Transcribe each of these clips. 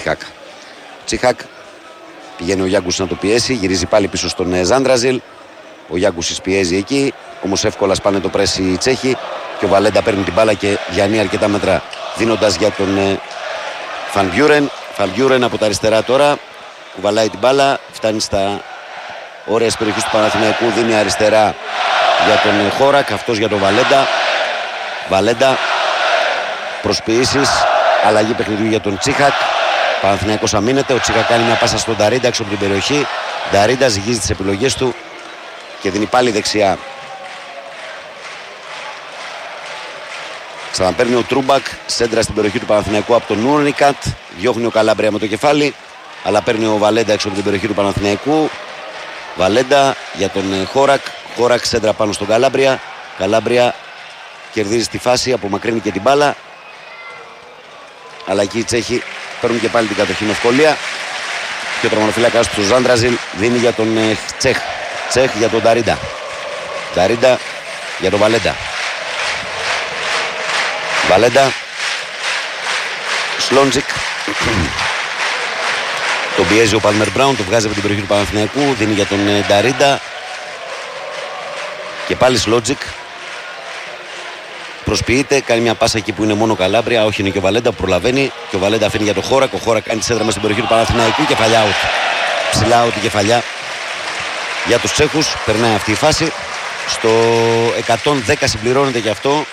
Τσίχακ. Τσίχακ, πηγαίνει ο Γιάγκουσης να το πιέσει, γυρίζει πάλι πίσω στον Ζάντραζιλ. Ο Γιάγκουσης πιέζει εκεί, όμως εύκολα σπάνε το πρέσι οι Τσέχοι και ο Βαλέντα παίρνει την μπάλα και διανύει αρκετά μέτρα δίνοντας για τον Φαν Μπιούρεν. Φαν Μπιούρεν από τα αριστερά τώρα, κουβαλάει την μπάλα, φτάνει στα όρια της περιοχής του Παναθηναϊκού, δίνει αριστερά για τον Χόρακ, αυτός για τον Βαλέντα. Βαλέντα, προσποιήσεις, αλλαγή παιχνιδιού για τον Τσίχακ. Παναθηναϊκός αμήνεται, ο Τσίχακ κάνει μια πάσα στον Νταρίντα έξω από την περιοχή. Νταρίντα ζυγίζει τις επιλογές του και δίνει πάλι δεξιά. Ξαναπαίρνει ο Τρούμπακ, σέντρα στην περιοχή του Παναθηναϊκού από τον Νούρνικατ. Διώχνει ο Καλάμπρια με το κεφάλι, αλλά παίρνει ο Βαλέντα έξω από την περιοχή του Παναθηναϊκού. Βαλέντα για τον Χόρακ. Χόρακ σέντρα πάνω στον Καλάμπρια. Καλάμπρια κερδίζει τη φάση, απομακρύνει και την μπάλα. Αλλά εκεί οι Τσέχοι παίρνουν και πάλι την κατοχή με ευκολία. Και ο τερματοφύλακας του Ζάντραζιλ δίνει για τον Τσέχ. Τσέχ για τον Νταρίντα. Νταρίντα για τον Βαλέντα. Βαλέντα. Σλόντζικ. Τον πιέζει ο Πάλμερ Μπράουν, το βγάζει από την περιοχή του Παναθηναϊκού, δίνει για τον Νταρίντα. Και πάλι Σλόντζικ. Προσποιείται, κάνει μια πάσα εκεί που είναι μόνο Καλάμπρια, όχι είναι και ο Βαλέντα που προλαβαίνει. Και ο Βαλέντα αφήνει για τον Χόρακ. Ο Χόρακ κάνει τη σέντρα μέσα στην περιοχή του Παναθηναϊκού. Κεφαλιά out. Ψηλά out η κεφαλιά για τους Τσέχους. Περνάει αυτή η φάση. Στο 110 συμπληρώνεται και αυτό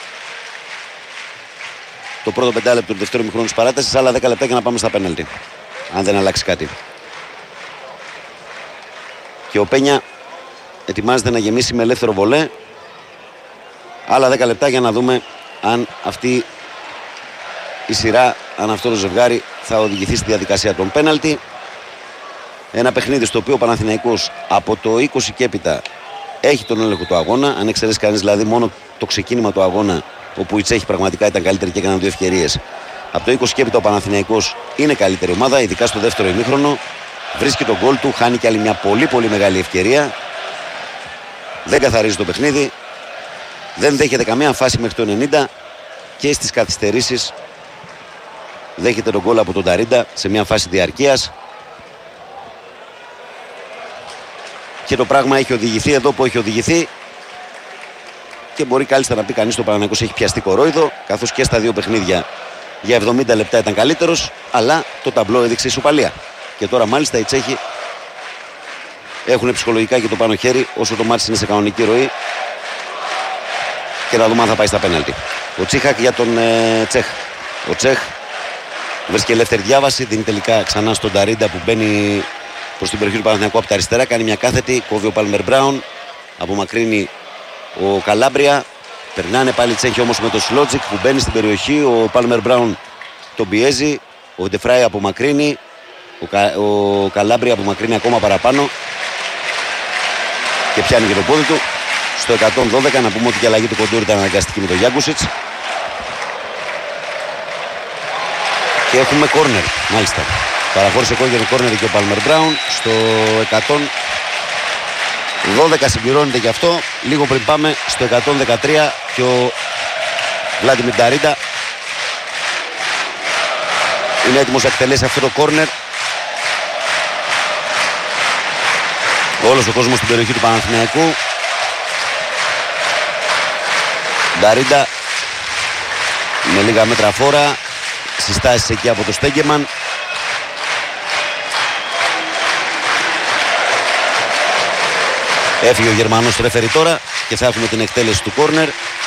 το πρώτο πεντάλεπτο του δεύτερου μηχρόνου της παράτασης. Άλλα 10 λεπτά για να πάμε στα πέναλτι, αν δεν αλλάξει κάτι. Και ο Πένια ετοιμάζεται να γεμίσει με ελεύθερο βολέ. Άλλα 10 λεπτά για να δούμε αν αυτή η σειρά, αν αυτό το ζευγάρι θα οδηγηθεί στη διαδικασία των πέναλτι. Ένα παιχνίδι στο οποίο ο Παναθηναϊκός από το 20 και έπειτα έχει τον έλεγχο του αγώνα. Αν εξαιρέσει κανείς δηλαδή μόνο το ξεκίνημα του αγώνα, όπου οι Τσέχοι πραγματικά ήταν καλύτεροι και έκαναν 2 ευκαιρίες. Από το 20 και έπειτα ο Παναθηναϊκός είναι καλύτερη ομάδα, ειδικά στο δεύτερο ημίχρονο. Βρίσκει τον γκολ του, χάνει και άλλη μια πολύ μεγάλη ευκαιρία. Δεν καθαρίζει το παιχνίδι. Δεν δέχεται καμία φάση μέχρι το 90 και στις καθυστερήσεις δέχεται τον γκολ από τον Νταρίντα σε μια φάση διαρκείας. Και το πράγμα έχει οδηγηθεί εδώ που έχει οδηγηθεί. Και μπορεί κάλλιστα να πει κανείς ότι ο Παναθηναϊκός έχει πιαστεί κορόιδο, καθώς και στα 2 παιχνίδια για 70 λεπτά ήταν καλύτερος, αλλά το ταμπλό έδειξε ισοπαλία. Και τώρα μάλιστα οι Τσέχοι έχουν ψυχολογικά και το πάνω χέρι όσο το μάτς είναι σε κανονική ροή. Και να δούμε αν θα πάει στα πέναλτι. Ο Τσίχακ για τον Τσέχ. Ο Τσέχ βρίσκει ελεύθερη διάβαση, δίνει τελικά ξανά στον Νταρίντα που μπαίνει προς την περιοχή του Παναθηναϊκού από τα αριστερά. Κάνει μια κάθετη, κόβει ο Πάλμερ Μπράουν, απομακρύνει ο Καλάμπρια. Περνάνε πάλι οι Τσέχοι όμως με το Σλότζικ που μπαίνει στην περιοχή. Ο Πάλμερ Μπράουν τον πιέζει. Ο Ντεφράι απομακρύνει. Ο Καλάμπρια απομακρύνει ακόμα παραπάνω και πιάνει και το πόδι του. Στο 112 να πούμε ότι η αλλαγή του Κοντούρ ήταν αναγκαστική με τον Γιάγκουσιτς. Και έχουμε κόρνερ, μάλιστα. Παραχώρησε κόρνερ και ο Πάλμερ Μπράουν. Στο 112 συμπληρώνεται και αυτό. Λίγο πριν πάμε στο 113 και ο Βλάντιμιρ Νταρίντα είναι έτοιμος να εκτελέσει αυτό το κόρνερ. Όλος ο κόσμος στην περιοχή του Παναθηναϊκού. Νταρίντα με λίγα μέτρα φόρα. Συστάσεις εκεί από το Στέγκεμαν. Έφυγε ο Γερμανός ρεφερί τώρα και θα έχουμε την εκτέλεση του κόρνερ.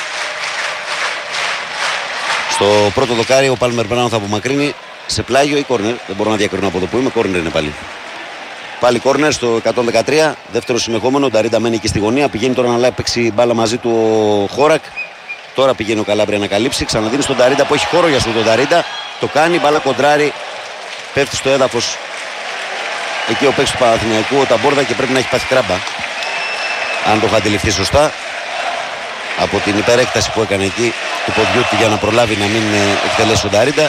Στο πρώτο δοκάρι ο Πάλμερ Μπράουν θα απομακρύνει σε πλάγιο ή κόρνερ. Δεν μπορώ να διακρίνω από εδώ που είμαι. Κόρνερ είναι πάλι. Πάλι κόρνερ στο 113. Δεύτερο συνεχόμενο. Ο Νταρίντα μένει και στη γωνία. Πηγαίνει τώρα να παίξει μπάλα μαζί του ο Χόρακ. Τώρα πηγαίνει ο Καλάμπρια να καλύψει. Ξαναδίνει στον Νταρίντα που έχει χώρο για σου τον Νταρίντα. Το κάνει. Μπάλα κοντράρι. Πέφτει στο έδαφος. Εκεί ο παίκτης του Παναθηναϊκού, ο Ταμπόρδα, και πρέπει να έχει πάθει κράμπα. Αν το έχω αντιληφθεί σωστά. Από την υπερέκταση που έκανε εκεί του ποδιού του για να προλάβει να μην εκτελέσει τον Νταρίντα.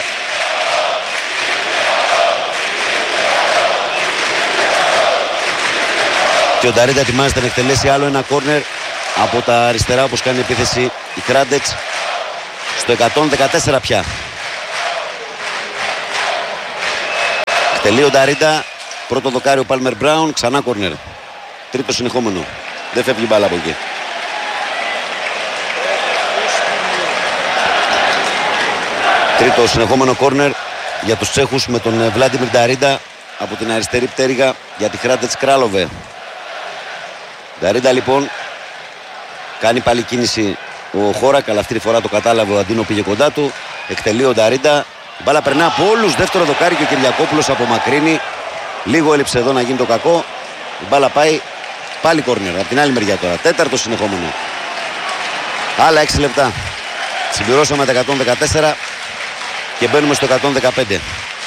Και ο Νταρίντα ετοιμάζεται να εκτελέσει άλλο ένα κόρνερ από τα αριστερά, όπως κάνει επίθεση η Κράντετς. Στο 114 πια. Εκτελεί ο Νταρίντα. Πρώτο δοκάρι ο Πάλμερ Μπράουν. Ξανά κόρνερ. Τρίτο συνεχόμενο. Δεν φεύγει μπάλα από εκεί. Τρίτο συνεχόμενο κόρνερ για τους Τσέχους με τον Βλάντιμιρ Νταρίντα από την αριστερή πτέρυγα για τη Hrádec Králové. Νταρίντα λοιπόν κάνει πάλι κίνηση ο Χόρακ, αλλά αυτή τη φορά το κατάλαβε ο Αντίνο, πήγε κοντά του. Εκτελεί ο Νταρίντα. Η μπάλα περνά από όλους. Δεύτερο δοκάρι και ο Κυριακόπουλος απομακρύνει. Λίγο έλειψε εδώ να γίνει το κακό. Η μπάλα πάει πάλι κόρνερ. Από την άλλη μεριά τώρα. Τέταρτο συνεχόμενο. Άλλα 6 λεπτά. Συμπληρώσαμε τα 114 και μπαίνουμε στο 115.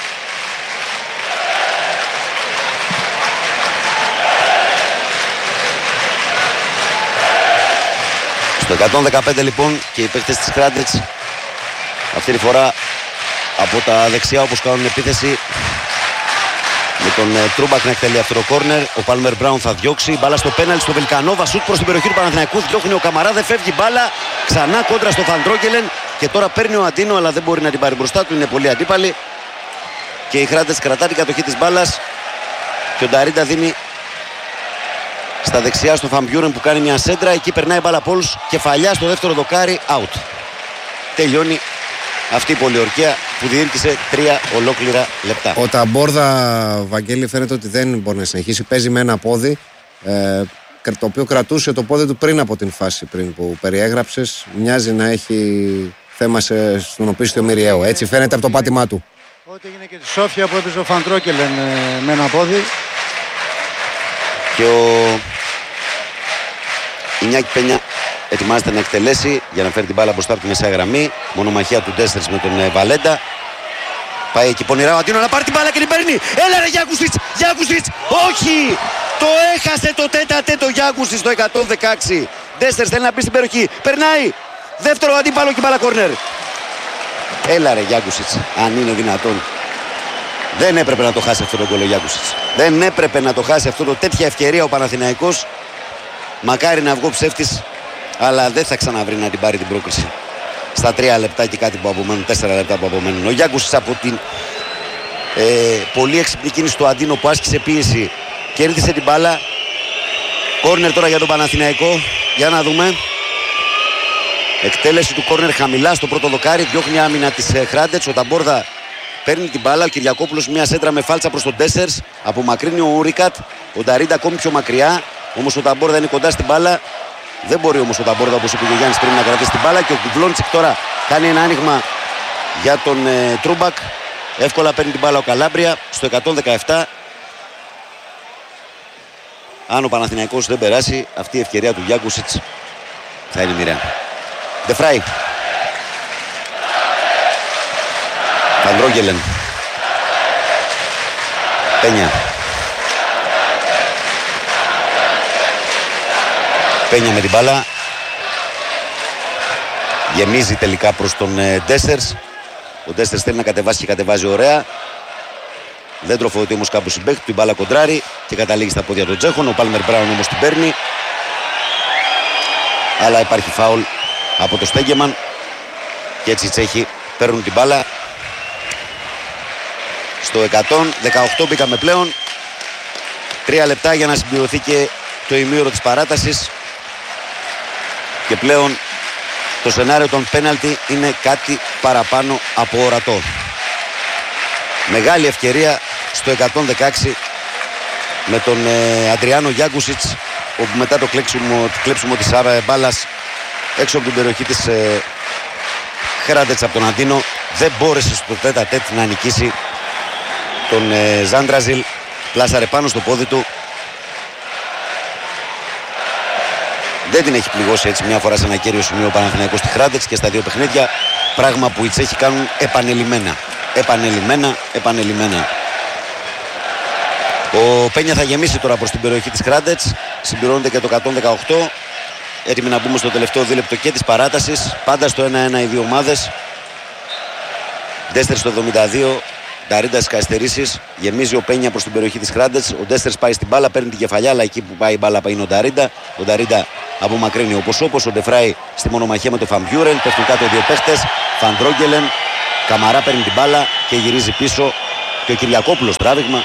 Στο 115 λοιπόν και οι παίκτες της Hrádec αυτή τη φορά από τα δεξιά όπως κάνουν επίθεση, με τον Τρούμπακ να εκτελεί αυτό το κόρνερ. Ο Πάλμερ Μπράουν θα διώξει μπάλα στο πέναλτι στο Βελκανόβα. Σουτ προς την περιοχή του Παναθηναϊκού. Διώχνει ο Καμαρά, δεν φεύγει μπάλα. Ξανά κόντρα στο Φαντρόγκελεν. Και τώρα παίρνει ο Αντίνο, αλλά δεν μπορεί να την πάρει μπροστά του. Είναι πολύ αντίπαλη. Και η Hrádec κρατά την κατοχή της μπάλας. Και ο Νταρίντα δίνει στα δεξιά στο Φαμπιούρεν που κάνει μια σέντρα. Εκεί περνάει μπάλα από όλους. Κεφαλιά στο δεύτερο δοκάρι. Out. Τελειώνει αυτή η πολιορκία που διήρκησε 3 ολόκληρα λεπτά. Ο Ταμπόρδα, Βαγγέλη, φαίνεται ότι δεν μπορεί να συνεχίσει. Παίζει με ένα πόδι, το οποίο κρατούσε το πόδι του πριν από την φάση πριν που περιέγραψες. Μοιάζει να έχει θέμα στον οπίστιο μυριαίο. Έτσι φαίνεται από το πάτημά του. Ό,τι έγινε και τη Σόφια που έπαιζε ο Φαντρόκελεν με ένα πόδι. Και ο Ινιάκη Πένια ετοιμάζεται να εκτελέσει για να φέρει την μπάλα μπροστά από τη μεσαία γραμμή. Μονομαχία του Ντέστερς με τον Βαλέντα. Πάει εκεί πονηρά ο Αντίνο να πάρει την μπάλα και την παίρνει. Έλα ρε Γιάκουσιτς, όχι! Το έχασε το τέταρτο Γιάκουσιτς το 116. Ντέστερς θέλει να μπει στην περιοχή. Περνάει. Δεύτερο αντίπαλο και μπάλα κόρνερ. Έλα ρε Γιάκουσιτς, αν είναι δυνατόν. Δεν έπρεπε να το χάσει αυτό το γκολ ο Γιάκουσιτς. Δεν έπρεπε να το χάσει αυτό το τέτοια ευκαιρία ο Παναθηναϊκός. Μακάρι να βγω ψεύτης, αλλά δεν θα ξαναβρει να την πάρει την πρόκριση στα 3 λεπτά και κάτι που απομένουν, 4 λεπτά που απομένουν. Ο Γιάκουσιτς από την πολύ έξυπνη κίνηση του Αντίνο που άσκησε πίεση κέρδισε την μπάλα. Κόρνερ τώρα για τον Παναθηναϊκό. Για να δούμε. Εκτέλεση του κόρνερ χαμηλά στο πρώτο δοκάρι. Διώχνει άμυνα της Hrádec. Ο Ταμπόρδα παίρνει την μπάλα. Ο Κυριακόπουλος μια σέντρα με φάλτσα προς τον Ντέστερς. Απομακρύνει ο Ούρικατ. Ο Νταρίντα ακόμη πιο μακριά. Όμως ο Ταμπόρδα είναι κοντά στην μπάλα. Δεν μπορεί όμως ο Ταμπόρδα, όπως είπε ο Γιάννης πριν, να κρατήσει την μπάλα. Και ο Κουβλόντσικ τώρα κάνει ένα άνοιγμα για τον Τρούμπακ. Εύκολα παίρνει την μπάλα ο Καλάμπρια στο 117. Αν ο Παναθηναϊκός δεν περάσει, αυτή η ευκαιρία του Γιάκουσιτς θα είναι μοιραία. Ντεφράι. Φαντρόγκελεν. Πένια. Πένια με την μπάλα. Γεμίζει τελικά προς τον Ντέστερς. Ο Ντέστερς θέλει να κατεβάσει και κατεβάζει ωραία. Δεν τροφοδοτεί όμως κάπου συμπαίχτη του, η μπάλα κοντράρει και καταλήγει στα πόδια των Τσέχων. Ο Πάλμερ Μπράουν όμως την παίρνει. Αλλά υπάρχει φάουλ από το Στέγκεμαν και έτσι οι Τσέχοι παίρνουν την μπάλα. Στο 118 μπήκαμε πλέον. 3 λεπτά για να συμπληρωθεί και το ημίωρο της παράτασης. Και πλέον το σενάριο των πέναλτι είναι κάτι παραπάνω από ορατό. Μεγάλη ευκαιρία στο 116 με τον Αντριάνο Γιάκουσιτς, όπου μετά το κλέψιμο της μπάλας έξω από την περιοχή της Hrádec από τον Αντίνο, δεν μπόρεσε στο τέτα-τέτ να νικήσει τον Ζάντραζιλ. Πλάσαρε πάνω στο πόδι του. Δεν την έχει πληγώσει έτσι μια φορά σε ένα κέριο σημείο ο Παναθηναϊκός στη Hrádec και στα δύο παιχνίδια. Πράγμα που οι Τσέχοι κάνουν επανελειμμένα. Ο Πένια θα γεμίσει τώρα προς την περιοχή της Hrádec. Συμπληρώνεται και το 118. Έτοιμοι να μπούμε στο τελευταίο δίλεπτο και της παράτασης. Πάντα στο 1-1 οι δύο ομάδες. Ντέστερς στο 72. Νταρίντα καθυστερήσεις. Γεμίζει ο Πένια προς την περιοχή της Hrádec. Ο Ντέστερς πάει στην μπάλα, παίρνει την κεφαλιά, αλλά εκεί που πάει η μπάλα είναι ο Νταρίντα. Ο Νταρίντα απομακρύνει όπως. Ο Ντεφράι στη μονομαχία με τον Φαμπιούρεν. Πέφτουν κάτω οι δύο παίχτες. Φαντρόγκελεν. Καμαρά παίρνει την μπάλα και γυρίζει πίσω. Και ο Κυριακόπουλος τράβηγμα.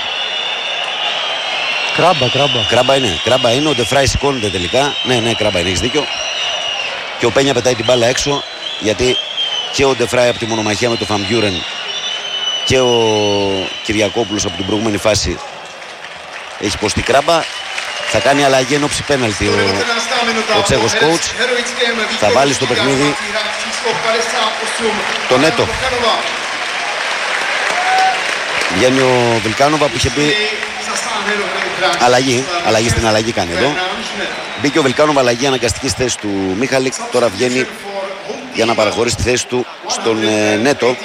Κράμπα είναι. Ο Ντεφράι σηκώνεται τελικά. Ναι, κράμπα είναι, έχεις δίκιο. Και ο Πένια πετάει την μπάλα έξω. Γιατί και ο Ντεφράι από τη μονομαχία με το Φαμπιούρεν και ο Κυριακόπουλος από την προηγούμενη φάση έχει υποστεί κράμπα. Θα κάνει αλλαγή εν ώψη πέναλτι ο Τσέχος coach. Θα βάλει στο παιχνίδι τον Νέτο. Βγαίνει ο Βιλκάνοβα που είχε πει αλλαγή στην αλλαγή κάνει εδώ. Μπήκε ο Βιλκάνοβα, αλλαγή αναγκαστική στη θέση του Μίχαλικ. Τώρα βγαίνει για να παραχωρήσει τη θέση του στον Νέτο.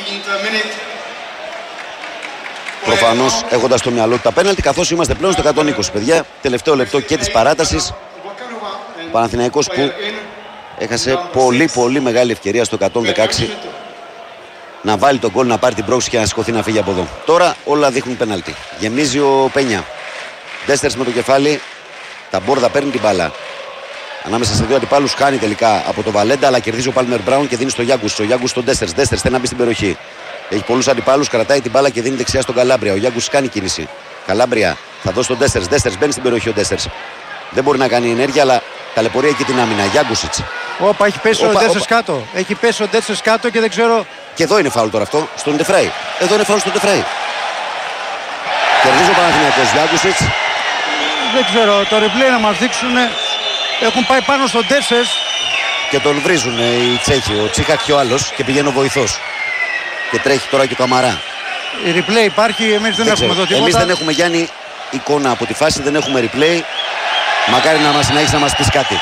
Προφανώς έχοντας στο μυαλό του τα πέναλτι, καθώς είμαστε πλέον στο 120, παιδιά. Τελευταίο λεπτό και της παράτασης. Ο Παναθηναϊκός που έχασε πολύ μεγάλη ευκαιρία στο 116 να βάλει τον γκολ, να πάρει την πρόκληση και να σηκωθεί να φύγει από εδώ. Τώρα όλα δείχνουν πέναλτι. Γεμίζει ο Πένια. Ντέστερς με το κεφάλι. Τα Μπόρδα παίρνει την μπάλα. Ανάμεσα σε δύο αντιπάλους χάνει τελικά από το Βαλέντα, αλλά κερδίζει ο Πάλμερ Μπράουν και δίνει στο Γιάγκους. Ο Γιάγκους στον Ντέστερς. Ντέστερς θέλει να μπει στην περιοχή. Έχει πολλούς αντιπάλους, κρατάει την μπάλα και δίνει δεξιά στον Καλάμπρια. Ο Γιάγκους κάνει κίνηση. Καλάμπρια θα δώσει τον Ντέστερς. Ντέστερς μπαίνει στην περιοχή ο Ντέστερς. Δεν μπορεί να κάνει ενέργεια, αλλά ταλαιπωρεί εκεί την άμυνα. Γιάγκουσιτς. Όπα, έχει πέσει ο Ντέστερς κάτω. Έχει πέσει ο Ντέστερς κάτω και δεν ξέρω. Και εδώ είναι φάουλ τώρα αυτό, στον Ντεφράι. Εδώ είναι φάουλ στον Ντεφράι. Κερδίζει ο Παναθηναϊκός. Γιάγκουσιτς. Δεν ξέρω, το replay να μας δείξουν. Έχουν πάει πάνω στον Ντέστερς. Και τον βρίζουν οι Τσέχοι. Ο Τσίχακ και ο άλλος και πηγαίνει ο βοηθός. Και τρέχει τώρα και το Αμαρά. Η replay υπάρχει, εμείς δεν έχουμε εδώ τίποτα. Εμείς δεν έχουμε, Γιάννη, εικόνα από τη φάση, δεν έχουμε replay. Μακάρι να έχεις να μας πεις κάτι.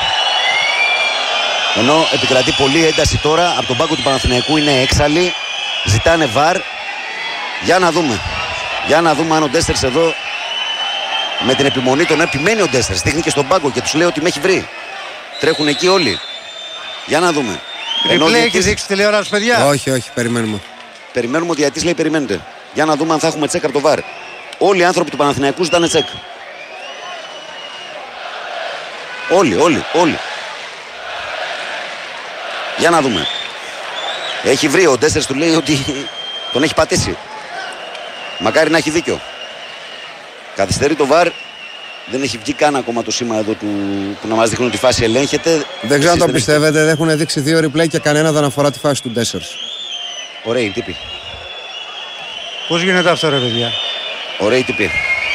Ενώ επικρατεί πολλή ένταση τώρα από τον πάγκο του Παναθηναϊκού, είναι έξαλλοι. Ζητάνε βαρ. Για να δούμε. Για να δούμε αν ο Ντέστερς εδώ με την επιμονή τον επιμένει ο Ντέστερς. Δείχνει και στον πάγκο και τους λέει ότι με έχει βρει. Τρέχουν εκεί όλοι. Για να δούμε. Replay έχει δείξει τηλεόραση, παιδιά. Όχι, περιμένουμε. Περιμένουμε, ο διαιτητής λέει περιμένετε. Για να δούμε αν θα έχουμε τσεκ από το βαρ. Όλοι οι άνθρωποι του Παναθηναϊκού ζητάνε τσεκ. Όλοι. Για να δούμε. Έχει βρει ο Ντέστερς, του λέει ότι τον έχει πατήσει. Μακάρι να έχει δίκιο. Καθυστερεί το βαρ. Δεν έχει βγει καν ακόμα το σήμα εδώ που να μας δείχνουν ότι η φάση ελέγχεται. Δεν ξέρω αν το πιστεύετε, δεν έχουν δείξει δύο replay και κανένα δεν αφορά τη φάση του Ντέστερς. Ωραίοι τύποι. Πώς γίνεται αυτό, ρε παιδιά? Ωραίοι τύποι.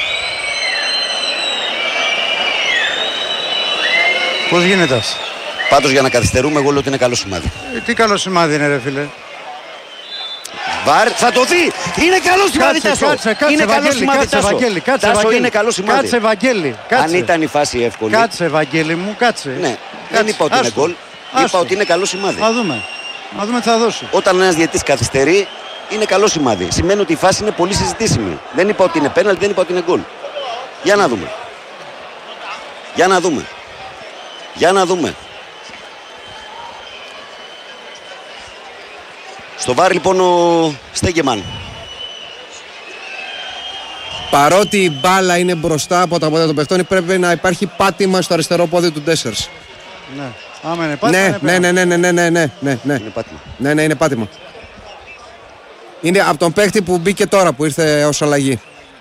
Πώς γίνεται αυτό? Πάντως για να καθυστερούμε, εγώ λέω ότι είναι καλό σημάδι. Τι καλό σημάδι είναι, ρε φίλε? Βαρ, θα το δει! Είναι καλό σημάδι, Τάσο! Είναι καλό σημάδι, Τάσο, είναι καλό σημάδι. Κάτσε, Βαγγέλη. Αν ήταν η φάση εύκολη. Κάτσε, Βαγγέλη μου, κάτσε. Ναι, δεν είπα ότι είναι γκολ. Είπα ότι είναι καλό σημάδι. Να δούμε τι θα δώσει. Όταν ένας διαιτητής καθυστερεί, είναι καλό σημάδι. Σημαίνει ότι η φάση είναι πολύ συζητήσιμη. Δεν είπα ότι είναι πέναλτι, δεν είπα ότι είναι γκολ. Για να δούμε. Στο βάρ λοιπόν ο Στέγκεμαν. Παρότι η μπάλα είναι μπροστά από τα πόδια των παιχτών, πρέπει να υπάρχει πάτημα στο αριστερό πόδι του Ντέστερς. Ναι. Άμα είναι πάτημα. Ναι. Είναι πάτημα. Ναι, είναι πάτημα. Είναι από τον παίχτη που μπήκε τώρα, που ήρθε ως αλλαγή.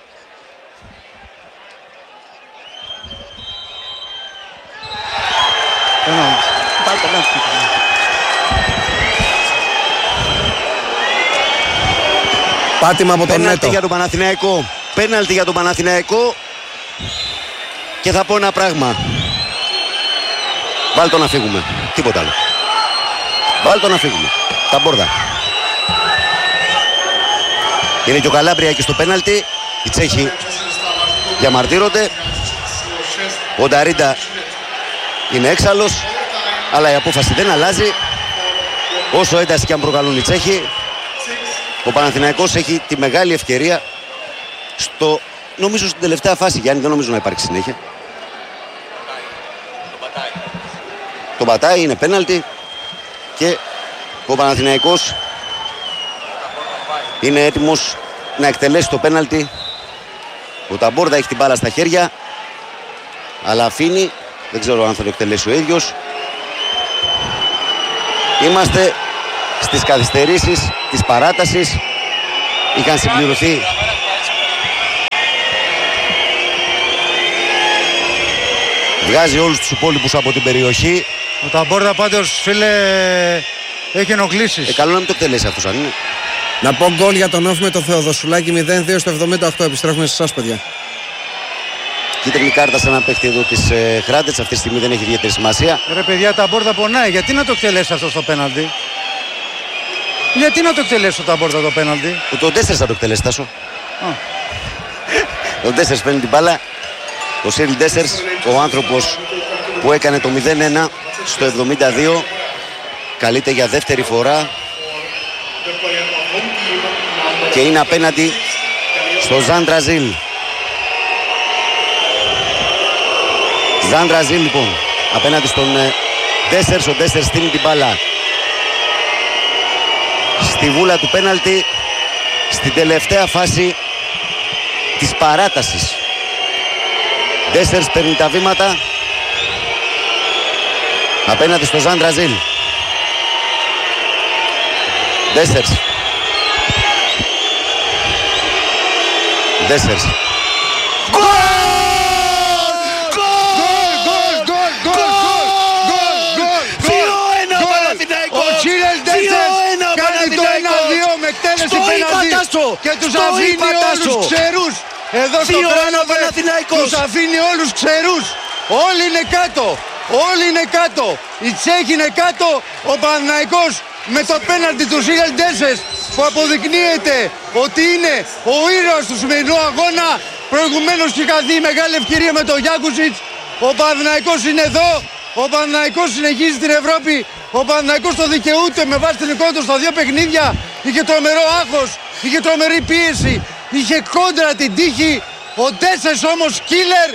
Πάτημα από τον Νέτο. Πέναλτι για τον Παναθηναϊκό. Και θα πω ένα πράγμα. Βάλ' το να φύγουμε. Τίποτα άλλο. Βάλ' το να φύγουμε. Τα Μπόρδα. Είναι και ο Καλάμπρια εκεί στο πέναλτι. Οι Τσέχοι διαμαρτύρονται. Ο Νταρίντα είναι έξαλλος. Αλλά η απόφαση δεν αλλάζει. Όσο ένταση και αν προκαλούν οι Τσέχοι, ο Παναθηναϊκός έχει τη μεγάλη ευκαιρία νομίζω στην τελευταία φάση, Γιάννη, δεν νομίζω να υπάρξει συνέχεια. Το πατάει, είναι πέναλτι και ο Παναθηναϊκός είναι έτοιμος να εκτελέσει το πέναλτι. Ο Ταμπόρδα έχει την μπάλα στα χέρια, αλλά αφήνει, δεν ξέρω αν θα το εκτελέσει ο ίδιος. Είμαστε στις καθυστερήσεις της παράτασης. Είχαν συμπληρωθεί Βγάζει όλους τους υπόλοιπους από την περιοχή. Ο Ταμπόρδα πάντως, φίλε, έχει ενοχλήσεις. Καλό να μην το εκτελέσει αυτός, αν είναι. Να πω γκολ για τον Όφη με το Θεοδοσουλάκη 0-2 στο 78. Επιστρέφουμε σε εσάς, παιδιά. Κίτρινη κάρτα σε ένα παίχτη εδώ της Χράντετς. Αυτή τη στιγμή δεν έχει ιδιαίτερη σημασία. Ρε παιδιά, Ταμπόρδα πονάει. Γιατί να το εκτελέσει αυτό στο πέναλτι? Γιατί να το εκτελέσει ο Ταμπόρδα το πέναλτι? Το 4 θα το εκτελέσει, Τάσο. Ο 4 παίρνει την μπάλα. Ο Σίριλ Ντέσσερς, ο άνθρωπος που έκανε το 0-1 στο 72, καλείται για δεύτερη φορά και είναι απέναντι στο Ζαντραζίλ. Ζαντραζίλ λοιπόν απέναντι στον Ντέσσερς. Ο Ντέσσερς στείλει την μπάλα στη βούλα του πέναλτι στην τελευταία φάση της παράτασης. Ντέσσερς παίρνει τα βήματα απέναντι στο Ζαντραζίλ. Ντέσσερς. Ντέσσερς. Και τους αφήνει όλους ξερούς. Εδώ στο Παναθηναϊκός τους αφήνει όλους ξερούς. Όλοι είναι κάτω. Όλοι είναι κάτω. Οι Τσέχοι είναι κάτω. Ο Παναθηναϊκός με το πέναλτι του Σίριλ Ντέσσερς που αποδεικνύεται ότι είναι ο ήρωας του σημερινού αγώνα. Προηγουμένως είχα δει μεγάλη ευκαιρία με τον Γιάκουσιτς. Ο Παναθηναϊκός είναι εδώ. Ο Παναθηναϊκός συνεχίζει την Ευρώπη. Ο Παναθηναϊκός το δικαιούται με βάση την εικόνα του στα δύο παιχνίδια. Είχε τρομερό άγχος, είχε τρομερή πίεση, είχε κόντρα την τύχη. Ο Ντέσσερς όμως killer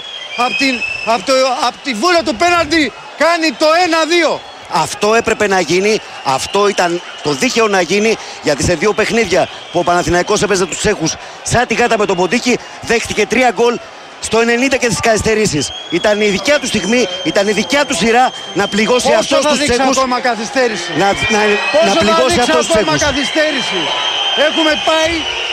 από τη βούλα του πέναλτι κάνει το 1-2. Αυτό έπρεπε να γίνει, αυτό ήταν το δίκαιο να γίνει, γιατί σε δύο παιχνίδια που ο Παναθηναϊκός έπαιζε τους Τσέχους σαν τη γάτα με τον ποντίκι, δέχτηκε 3 γκολ στο 90 και τις καθυστερήσεις. Ήταν η δικιά του στιγμή, ήταν η δικιά του σειρά να πληγώσει αυτός τους Τσέχους. Πόσο θα δείξει ακόμα καθυστέρηση? Να πληγώσει αυτός τους Τσέχους. Καθυστέρηση? Έχουμε πάει.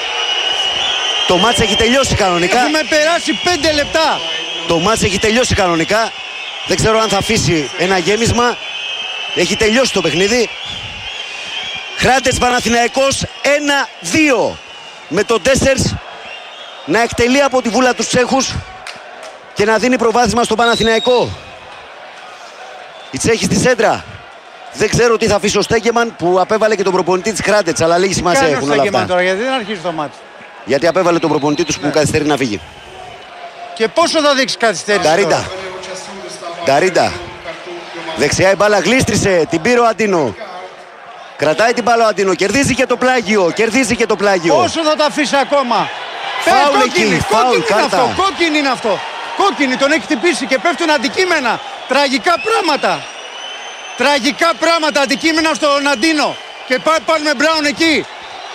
Το μάτς έχει τελειώσει κανονικά. Έχουμε περάσει 5 λεπτά. Το μάτς έχει τελειώσει κανονικά. Δεν ξέρω αν θα αφήσει ένα γέμισμα. Έχει τελειώσει το παιχνίδι. Χράντετς Παναθηναϊκός 1-2. Με τον Ντέσσερς να εκτελεί από τη βούλα τους Τσέχους και να δίνει προβάδισμα στον Παναθηναϊκό. Οι Τσέχοι στη σέντρα. Δεν ξέρω τι θα αφήσει ο Στέγκεμαν που απέβαλε και τον προπονητή της Χράντετς, αλλά λίγη σημασία έχουν όλα αυτά. Τώρα, γιατί δεν αρχίζει το μάτι? Γιατί απέβαλε τον προπονητή τους που καθυστερεί να φύγει. Και πόσο θα δείξει καθυστέρηση? Νταρίντα. Νταρίντα. Δεξιά η μπάλα γλίστρισε, την πήρε ο Αντίνο. Κρατάει την μπάλα ο Αντίνο, κερδίζει και το πλάγιο. Κερδίζει και το πλάγιο. Πόσο θα τα αφήσει ακόμα? Φάουλ εκεί, φάουλ κάρτα. Κόκκινη είναι αυτό. Κόκκινη, τον έχει χτυπήσει και πέφτουν αντικείμενα. Τραγικά πράγματα. Τραγικά πράγματα, αντικείμενα στον Αντίνο. Και πάρουμε Μπράουν εκεί.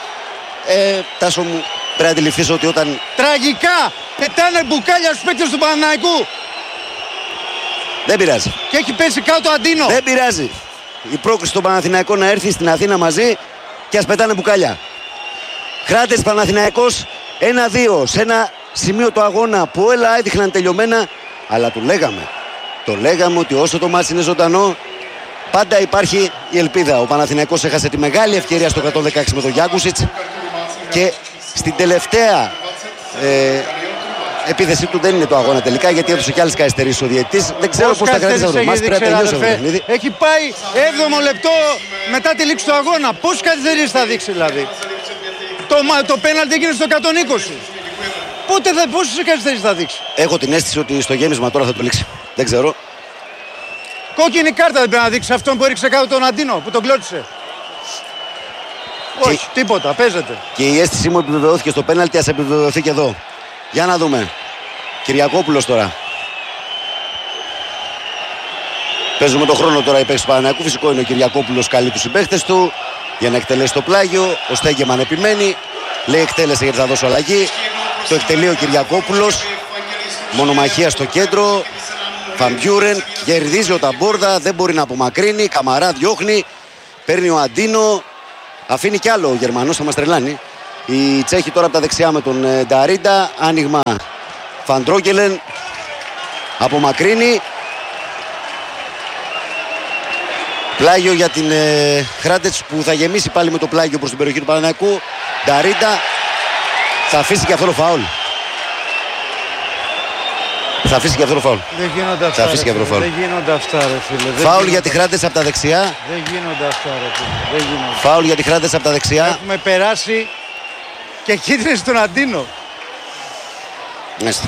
Τάσο μου, πρέπει να αντιληφθείς ότι όταν... Τραγικά. Πετάνε μπουκάλια στους παίκτες του Παναθηναϊκού. Δεν πειράζει. Και έχει πέσει κάτω Αντίνο. Δεν πειράζει. Η πρόκριση του Παναθηναϊκού να έρθει στην Αθήνα μαζί και ας πετάνε μπουκάλια. Χράντετς Παναθηναϊκός 1-2 σε ένα σημείο του αγώνα που όλα έδειχναν τελειωμένα, αλλά του λέγαμε. Το λέγαμε ότι όσο το μάτς είναι ζωντανό, πάντα υπάρχει η ελπίδα. Ο Παναθηναϊκός έχασε τη μεγάλη ευκαιρία στο 116 με τον Γιάκουσιτς και στην τελευταία επίθεσή του δεν είναι το αγώνα τελικά, γιατί έδωσε και άλλες καθυστερήσεις ο διαιτητής. Δεν ξέρω πώς θα κρατήσει αυτό το μάτς, πρέπει να τελειώσει αυτό το παιχνίδι. Έχει πάει 7ο λεπτό μετά τη λήξη του αγώνα. Πόσες καθυστερήσεις θα δείξει δηλαδή? Το πέναλτι έγινε στο 120. Πόσες καθυστερήσεις θα δείξει? Έχω την αίσθηση ότι στο γέμισμα τώρα θα το λήξει. Δεν ξέρω. Κόκκινη κάρτα δεν πρέπει να δείξει αυτόν που έριξε κάτω τον Αντίνο, που τον κλώτησε. Όχι, τίποτα, παίζεται. Και η αίσθησή μου επιβεβαιώθηκε στο πέναλτι, ας επιβεβαιωθεί και εδώ. Για να δούμε. Κυριακόπουλος τώρα. Παίζουμε τον χρόνο τώρα οι παίκτες του Παναθηναϊκού. Φυσικό είναι ο Κυριακόπουλος, καλεί τους συμπαίκτες του για να εκτελέσει το πλάγιο. Ο Στέγκεμαν επιμένει. Λέει εκτέλεσε γιατί θα δώσω αλλαγή. Το εκτελεί ο Κυριακόπουλος. Μονομαχία στο κέντρο. Φαμπιούρεν. Κερδίζει ο Ταμπόρδα. Δεν μπορεί να απομακρύνει. Καμαρά διώχνει. Παίρνει ο Αντίνο. Αφήνει κι άλλο ο Γερμανός, θα μας τρελάνει. Οι Τσέχοι τώρα από τα δεξιά με τον Νταρίντα. Άνοιγμα Φαντρόγκελεν. Απομακρύνει. Πλάγιο για την Χράντετς που θα γεμίσει πάλι με το πλάγιο προς την περιοχή του Παναθηναϊκού. Νταρίντα θα αφήσει και αυτό το φάουλ. Θα αφήσει και αυτό το φάουλ. Δεν γίνονται αυτά. Δεν γίνονται αυτά, ρε φίλε. Φάουλ για τη Χράντετς από τα δεξιά. Δεν γίνονται αυτά, ρε φίλε. Δεν γίνονται. Φάουλ για τη Χράντετς από τα δεξιά. Έχουμε περάσει και κίτρινη στον Αντίνο. Μάλιστα.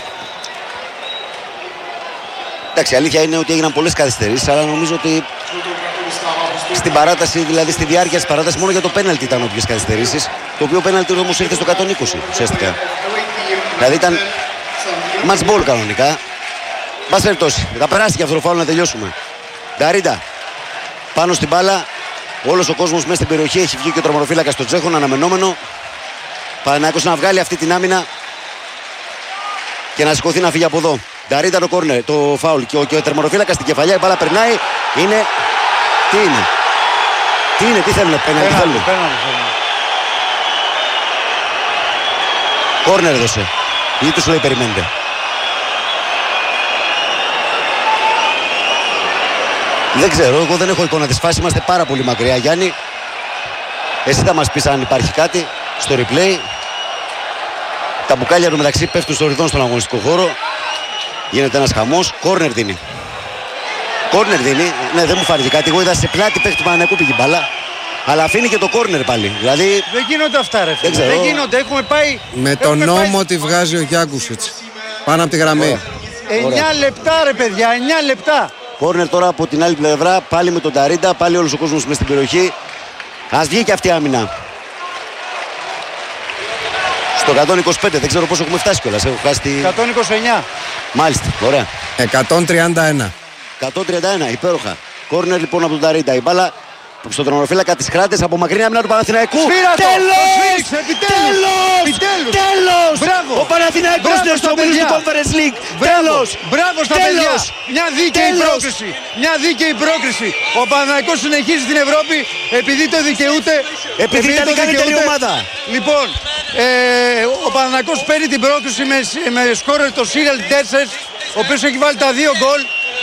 Εντάξει, η αλήθεια είναι ότι έγιναν πολλές καθυστερήσεις, αλλά νομίζω ότι στην παράταση, δηλαδή στη διάρκεια της παράτασης, μόνο για το πέναλτι ήταν όποιες καθυστερήσεις. Το οποίο πέναλτι όμως ήρθε στο 120 ουσιαστικά. Δηλαδή ήταν match ball κανονικά. Μας περιπτώσει. Θα περάσει και αυτό το φάουλ να τελειώσουμε. Νταρίντα πάνω στην μπάλα. Όλος ο κόσμος μέσα στην περιοχή. Έχει βγει και ο τερματοφύλακας στο Τσέχον, αναμενόμενο. Παναθηναϊκός να βγάλει αυτή την άμυνα και να σηκωθεί να φύγει από εδώ. Νταρίντα το κόρνερ, το φάουλ και ο τερματοφύλακας στην κεφαλιά. Η μπάλα περνάει. Είναι. Τι είναι. Τι είναι, τι θέλουν, πέναλτι θέλουν. Κόρνερ έδωσε. Ή τους λέει περιμένετε. Δεν ξέρω, εγώ δεν έχω εικόνα της φάσης. Είμαστε πάρα πολύ μακριά, Γιάννη. Εσύ θα μας πεις αν υπάρχει κάτι στο replay. Τα μπουκάλια του μεταξύ πέφτουν στο ρυθμό στον αγωνιστικό χώρο. Γίνεται ένας χαμός. Κόρνερ δίνει. Κόρνερ δίνει. Ναι, δεν μου φάνηκε κάτι. Εγώ είδα σε πλάτη παίχτη του Παναθηναϊκού πήγε μπάλα. Αλλά αφήνει και το κόρνερ πάλι. Δηλαδή. Δεν γίνονται αυτά, ρε φίλε. Δεν γίνονται. Έχουμε πάει. Με τον νόμο τη βγάζει ο Γιάνκουσιτς. Πάνω από τη γραμμή. 9 λεπτά, ρε παιδιά. 9 λεπτά. Κόρνερ τώρα από την άλλη πλευρά. Πάλι με τον Νταρίντα. Πάλι όλος ο κόσμος μέσα στην περιοχή. Ας βγει και αυτή η άμυνα. Στο 125. Δεν ξέρω πόσο έχουμε φτάσει κιόλας. Έχω χάσει τη. 129. Μάλιστα. Ωραία. 131. 131. Υπέροχα. Κόρνερ λοιπόν από τον Νταρίντα. Η μπάλα στον τερματοφύλακα της Χράντες από μακρινή άμυνα του Παναθηναϊκού. Τέλος! Μπράβο! Ο Παναθηναϊκός είναι στο τέλος του Conference League. Τέλος! Μπράβο στα παιδιά! Μια δίκαιη πρόκριση. Μια δίκαιη πρόκριση. Ο Παναθηναϊκός συνεχίζει την Ευρώπη επειδή το δικαιούται. Επειδή ήταν η καλύτερη ομάδα. Λοιπόν, ο Παναθηναϊκός παίρνει την πρόκριση με σκόρερ το Σίρελ Ντέρσες, ο οποίος έχει βάλει τα 2 γκολ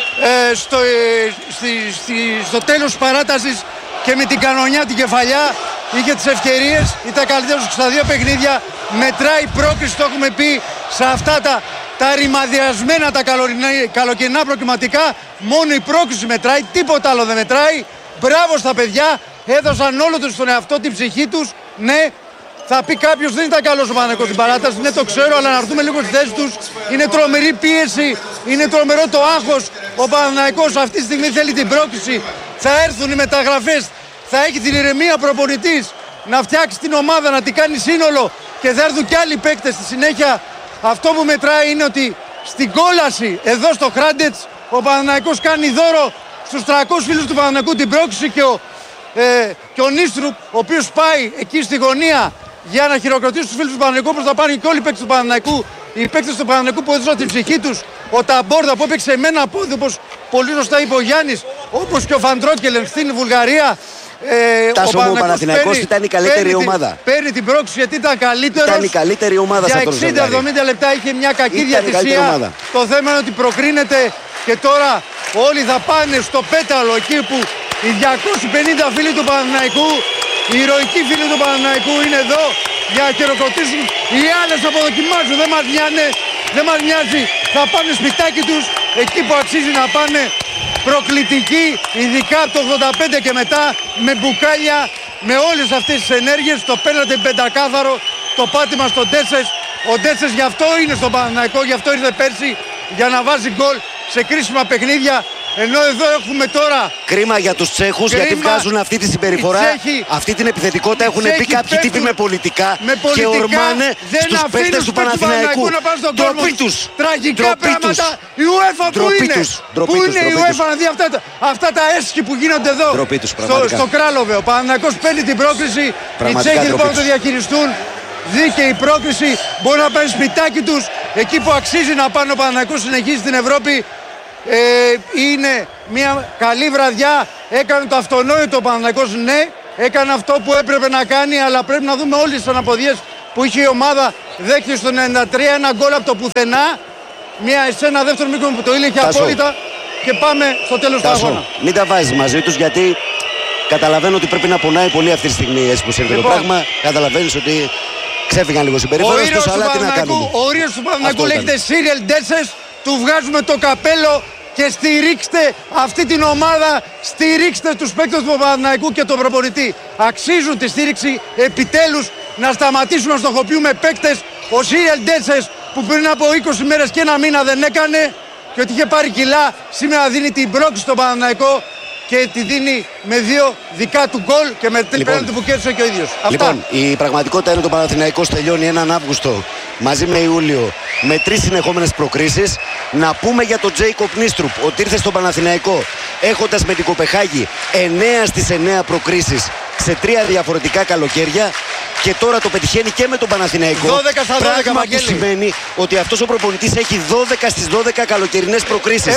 στο τέλος της παράτασης και με την κανονιά την κεφαλιά. Είχε τις ευκαιρίες, ήταν καλύτερος στα 2 παιχνίδια. Μετράει πρόκριση, το έχουμε πει, σε αυτά τα ρημαδιασμένα, τα καλοκαιρινά προκριματικά. Μόνο η πρόκριση μετράει, τίποτα άλλο δεν μετράει. Μπράβο στα παιδιά, έδωσαν όλο τους στον εαυτό, την ψυχή τους. Ναι, θα πει κάποιος δεν ήταν καλός ο Παναθηναϊκός στην παράταση, ναι το ξέρω, αλλά να έρθουμε λίγο στη θέση τους. Είναι τρομερή πίεση, είναι τρομερό το άγχος. Ο Παναθηναϊκός αυτή τη στιγμή θέλει την πρόκριση. Θα έρθουν οι μεταγραφές, θα έχει την ηρεμία προπονητής να φτιάξει την ομάδα, να την κάνει σύνολο και θα έρθουν και άλλοι παίκτες στη συνέχεια. Αυτό που μετράει είναι ότι στην κόλαση εδώ στο Χράντετς ο Παναθηναϊκός κάνει δώρο στους 300 φίλους του Παναθηναϊκού την πρόκριση και ο Νίστρουπ, ο οποίος πάει εκεί στη γωνία για να χειροκροτήσει τους φίλους του Παναθηναϊκού, όπως θα πάνε και όλοι οι παίκτες του Παναθηναϊκού. Οι παίκτες του Παναθηναϊκού που έδωσαν την ψυχή τους. Ο Ταμπόρδα που έπαιξε με ένα πόδι, όπως πολύ σωστά είπε ο Γιάννης, όπως και ο Φαντρόκελεν στην Βουλγαρία. Ο Παναθηναϊκός ήταν η καλύτερη ομάδα. Παίρνει την πρόκληση γιατί ήταν καλύτερος. Ήταν η καλύτερη ομάδα σε αυτό το ζευγάρι. Για 60-70 λεπτά είχε μια κακή διατησία. Το θέμα είναι ότι προκρίνεται και τώρα όλοι θα πάνε στο πέταλο εκεί που οι 250 φίλοι του Παναθηναϊκού, οι ηρωικοί φίλοι του Παναθηναϊκού είναι εδώ για να χειροκροτήσουν. Οι άλλες αποδοκιμάζουν, δεν μας νοιάζει. Θα πάνε σπιτάκι τους εκεί που αξίζει να πάνε. Προκλητική, ειδικά από το 85 και μετά, με μπουκάλια, με όλες αυτές τις ενέργειες. Το πέναλτι πεντακάθαρο, το πάτημα στον Ντέρσες. Ο Ντέρσες γι' αυτό είναι στον Παναθηναϊκό, γι' αυτό ήρθε πέρσι για να βάζει γκολ σε κρίσιμα παιχνίδια. Ενώ εδώ έχουμε τώρα. Κρίμα για τους Τσέχους γιατί βγάζουν αυτή τη συμπεριφορά, αυτή την επιθετικότητα. Έχουν πει κάποιοι τύποι με πολιτικά και ορμάνε στους παίκτες του Παναθηναϊκού. Ντροπή τους. Τραγικά πράγματα. Η UEFA που είναι. Πού είναι η UEFA να δει αυτά τα έσχη που γίνονται εδώ στο Κράλοβε. Ο Παναθηναϊκός παίρνει την πρόκριση. Οι Τσέχοι λοιπόν να το διαχειριστούν. Δίκαιη πρόκριση. Μπορεί να πάνε σπιτάκι τους εκεί που αξίζει να πάνε. Ο Παναθηναϊκός συνεχίζει στην Ευρώπη. Είναι μια καλή βραδιά. Έκανε το αυτονόητο ο Παναθηναϊκός, ναι. Έκανε αυτό που έπρεπε να κάνει, αλλά πρέπει να δούμε όλες τις αναποδιές που είχε η ομάδα. Δέχτηκε στο 93 ένα γκολ από το πουθενά. Σε ένα δεύτερο μήκρο που το ήλεγχε απόλυτα. Και πάμε στο τέλος του αγώνα. Μην τα βάζεις μαζί τους γιατί Καταλαβαίνω ότι πρέπει να πονάει πολύ αυτή τη στιγμή έτσι που συμβαίνει το πράγμα. Καταλαβαίνεις ότι ξέφυγαν λίγο συμπεριφορές τους, αλλά τι να κάνουμε. Ο όριος του Παναθηναϊκού λέγεται Serial Deses, του βγάζουμε το καπέλο και στηρίξτε αυτή την ομάδα, στηρίξτε τους παίκτες του Παναθηναϊκού και τον προπονητή. Αξίζουν τη στήριξη, επιτέλους να σταματήσουμε να στοχοποιούμε παίκτες. Ο Serial Deses που πριν από 20 μέρες και ένα μήνα δεν έκανε και ότι είχε πάρει κιλά, σήμερα δίνει την πρόκληση στον Παναθηναϊκό και τη δίνει με 2 δικά του γκολ και με την πέναλτι που κέρδισε και ο ίδιος. Λοιπόν, η πραγματικότητα είναι ότι ο Παναθηναϊκός τελειώνει έναν Αύγουστο μαζί με Ιούλιο με 3 συνεχόμενες προκρίσεις. Να πούμε για τον Τζέικοπ Νίστρουπ ότι ήρθε στον Παναθηναϊκό έχοντας με την Κοπεχάγη 9 στις 9 προκρίσεις σε 3 διαφορετικά καλοκαίρια και τώρα το πετυχαίνει και με τον Παναθηναϊκό. 12 στα 12, πράγμα που σημαίνει ότι αυτός ο προπονητής έχει 12 στις 12 καλοκαιρινές προκρίσεις.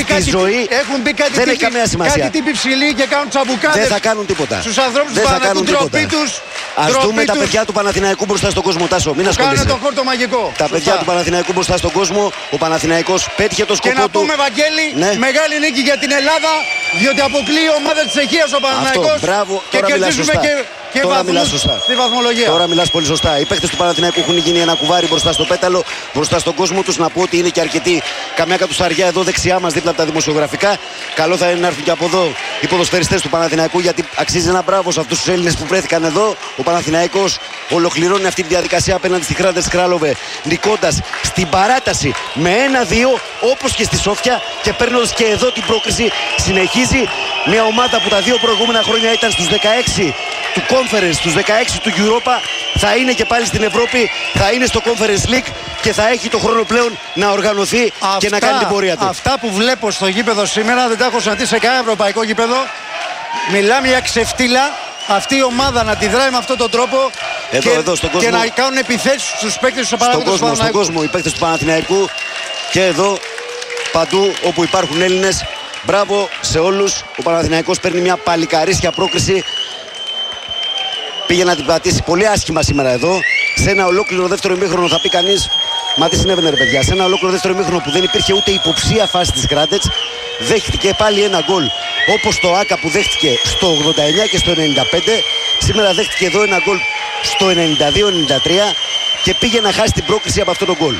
Έχουν μπει κάτι δεν έχει καμία σημασία. Κάτι τύποι ψηλοί και κάνουν τσαμπουκάδες. Δεν θα κάνουν τίποτα. Στους ανθρώπους του Παναθηναϊκού ντροπή τους. Ας δούμε τα παιδιά του Παναθηναϊκού μπροστά στον κόσμο. Τάσο, μην ασχολείσαι. Κάνουν τον χόρτο μαγικό. Τα παιδιά του Παναθηναϊκού μπροστά στον κόσμο. Ο Παναθηναϊκός πέτυχε το σκοπό του. Και να πούμε, Βαγγέλη, μεγάλη νίκη για την Ελλάδα, διότι αποκλείει η ομάδα της Τσεχίας ο Παναθηναϊκός. Μπράβο, και κερδίζουμε και βαθμούς στη βαθμολογία. Τώρα μιλάς πολύ σωστά. Οι παίκτες του Παναθηναϊκού έχουν γίνει ένα κουβάρι μπροστά στο πέταλο, μπροστά στον κόσμο τους. Να πω ότι είναι και αρκετοί. Καμιά κατουσταριά εδώ δεξιά μας, δίπλα από τα δημοσιογραφικά. Καλό θα είναι να έρθουν και από εδώ οι ποδοσφαιριστές του Παναθηναϊκού, γιατί αξίζει ένα μπράβο σε αυτούς τους Έλληνες που βρέθηκαν εδώ. Ο Παναθηναϊκός ολοκληρώνει αυτή τη διαδικασία απέναντι στη Hrádec Králové, νικώντας στην παράταση με 1-2 όπως και στη Σόφια και παίρνοντας και εδώ την πρόκριση. Συνεχίζει μια ομάδα που τα 2 προηγούμενα χρόνια ήταν στους 16 του Conference, στους 16 του Europa, θα είναι και πάλι στην Ευρώπη, θα είναι στο Conference League και θα έχει το χρόνο πλέον να οργανωθεί και να κάνει την πορεία του. Αυτά που βλέπω στο γήπεδο σήμερα δεν τα έχω συναντήσει σε κανένα ευρωπαϊκό γήπεδο. Μιλάμε για ξεφτύλα. Αυτή η ομάδα να τη δράει με αυτόν τον τρόπο εδώ, στον κόσμο, και να κάνουν επιθέσεις στους παίκτες του Παναθηναϊκού. Στον κόσμο οι παίκτες του Παναθηναϊκού και εδώ παντού όπου υπάρχουν Έλληνες. Μπράβο σε όλους. Ο Παναθηναϊκός παίρνει μια παλικαρίσια πρόκριση. Πήγε να την πατήσει πολύ άσχημα σήμερα εδώ. Σε ένα ολόκληρο δεύτερο ημίχρονο θα πει κανείς, μα τι συνέβαινε ρε παιδιά. Σε ένα ολόκληρο δεύτερο ημίχρονο που δεν υπήρχε ούτε υποψία φάση της Hrádec, δέχτηκε πάλι ένα γκολ. Όπως το Άκα που δέχτηκε στο 89 και στο 95. Σήμερα δέχτηκε εδώ ένα γκολ στο 92-93 και πήγε να χάσει την πρόκριση από αυτό το γκολ.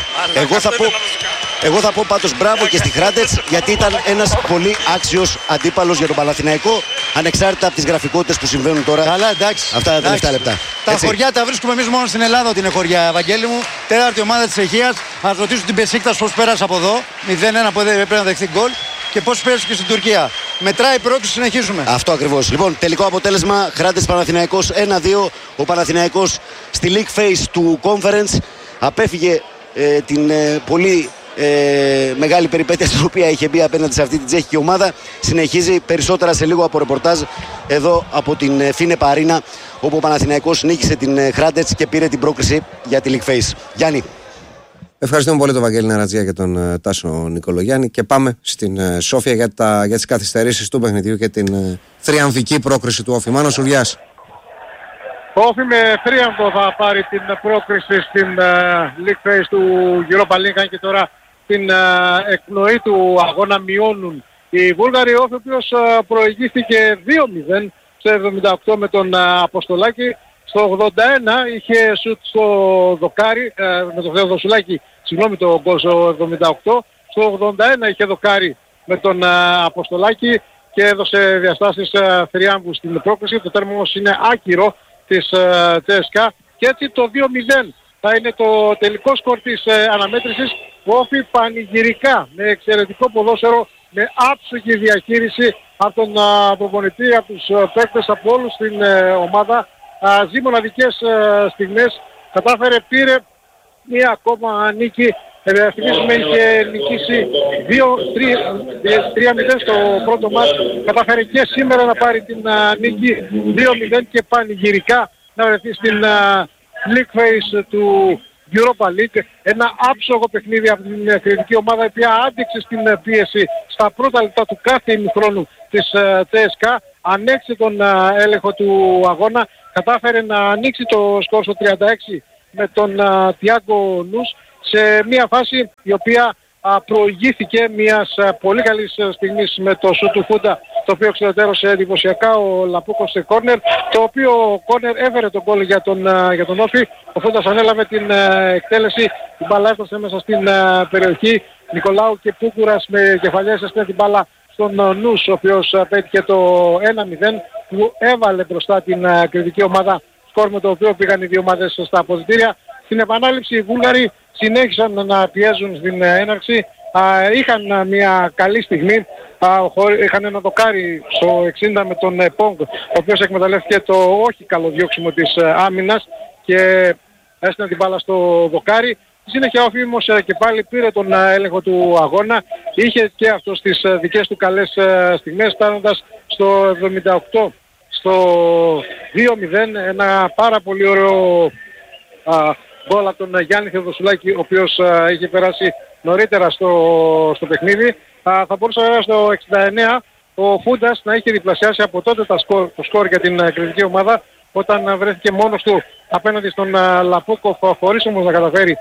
Εγώ θα πω πάντως μπράβο και στη Hrádec, γιατί ήταν ένας πολύ άξιος αντίπαλος για τον Παναθηναϊκό, ανεξάρτητα από τις γραφικότητες που συμβαίνουν τώρα. Καλά, εντάξει. Αυτά τα τελευταία λεπτά. Τα χωριά τα βρίσκουμε εμείς μόνο στην Ελλάδα ότι είναι χωριά, Βαγγέλη μου. Τέταρτη ομάδα της Τσεχίας. Να ρωτήσουν την Μπεσίκτας πώς πέρασε από εδώ. 0-1 που δεν πρέπει να δεχθεί γκολ. Και πώς πέρασε και στην Τουρκία. Μετράει η πρόκληση, συνεχίζουμε. Αυτό ακριβώς. Λοιπόν, τελικό αποτέλεσμα Hrádec Παναθηναϊκός 1-2. Ο Παναθηναϊκός στη League Phase του Conference απέφυγε την πολύ μεγάλη περιπέτεια στην οποία είχε μπει απέναντι σε αυτή την τσέχικη ομάδα. Συνεχίζει περισσότερα σε λίγο από ρεπορτάζ εδώ από την Φίνε Παρίνα, όπου ο Παναθηναϊκός νίκησε την Hrádec και πήρε την πρόκριση για τη League Phase. Γιάννη. Ευχαριστούμε πολύ τον Βαγγέλη Ναρατζία και τον Τάσο Νικολογιάννη και πάμε στην Σόφια για τις καθυστερήσεις του παιχνιδιού και την θριαμβική πρόκριση του Όφη. Μάνος Ουριάς. Ο Όφη με θρίαμβο θα πάρει την πρόκριση στην League Phase του Europa League, αν και τώρα την εκπνοή του αγώνα μειώνουν οι Βούλγαροι. Ο Όφη ο οποίος προηγήθηκε 2-0 στο 78 με τον Αποστολάκη. Στο 81 είχε σουτ στο δοκάρι, με τον Θεοδοσουλάκη, συγγνώμη, το γκολ στο 78. Στο 81 είχε δοκάρι με τον Αποστολάκη και έδωσε διαστάσεις θριάμβου στην πρόκριση. Το τέρμα όμως είναι άκυρο της ΤΕΣΚΑ και έτσι το 2-0 θα είναι το τελικό σκορ της αναμέτρησης. Ο Όφη πανηγυρικά με εξαιρετικό ποδόσφαιρο, με άψογη διαχείριση από τον προπονητή, από τους παίκτες, από όλους την ομάδα. Ζει μοναδικές στιγμές, κατάφερε, πήρε μία ακόμα νίκη. Θυμίζουμε είχε νικήσει 3-0 στο πρώτο μάτς, κατάφερε και σήμερα να πάρει την νίκη 2-0 και πανηγυρικά να βρεθεί στην League Phase του Europa League. Ένα άψογο παιχνίδι από την κριτική ομάδα, η οποία άντεξε στην πίεση στα πρώτα λεπτά του κάθε ημιχρόνου της ΤΕΣΚΑ, ανέξε τον έλεγχο του αγώνα, κατάφερε να ανοίξει το σκορ στο 36 με τον Τιάγκο Νους σε μια φάση η οποία προηγήθηκε μιας πολύ καλής στιγμής με το σου του Φούντα το οποίο εξωτερέρωσε εντυπωσιακά ο Λαπούκος σε κόρνερ, το οποίο κόρνερ έφερε τον γκολ για τον Όφη. Ο Φούντας ανέλαβε την εκτέλεση, η μπάλα έφτασε μέσα στην περιοχή. Νικολάου και Πούκουρας με κεφαλιές έστειλε την μπάλα στον Νους, ο οποίος πέτυχε το 1-0 που έβαλε μπροστά την κριτική ομάδα, σκορ με το οποίο πήγαν οι δύο ομάδες στα αποδυτήρια. Στην επανάληψη οι Βούλγαροι συνέχισαν να πιέζουν στην έναρξη. Είχαν μια καλή στιγμή, είχαν ένα δοκάρι στο 60 με τον Πόγκ, ο οποίος εκμεταλλεύτηκε το όχι καλό διώξιμο της άμυνας και έστειλε την μπάλα στο δοκάρι. Στη συνέχεια ο Όφημος και πάλι πήρε τον έλεγχο του αγώνα, είχε και αυτός τις δικές του καλές στιγμές, φτάνοντας στο 78 στο 2-0, ένα πάρα πολύ ωραίο γκολ από τον Γιάννη Θεοδοσουλάκη, ο οποίος είχε περάσει νωρίτερα στο παιχνίδι. Θα μπορούσε βέβαια στο 69 ο Φούντας να είχε διπλασιάσει από τότε το σκορ για την κριτική ομάδα, όταν βρέθηκε μόνος του απέναντι στον Λαπούκοφ, χωρίς όμως να καταφέρει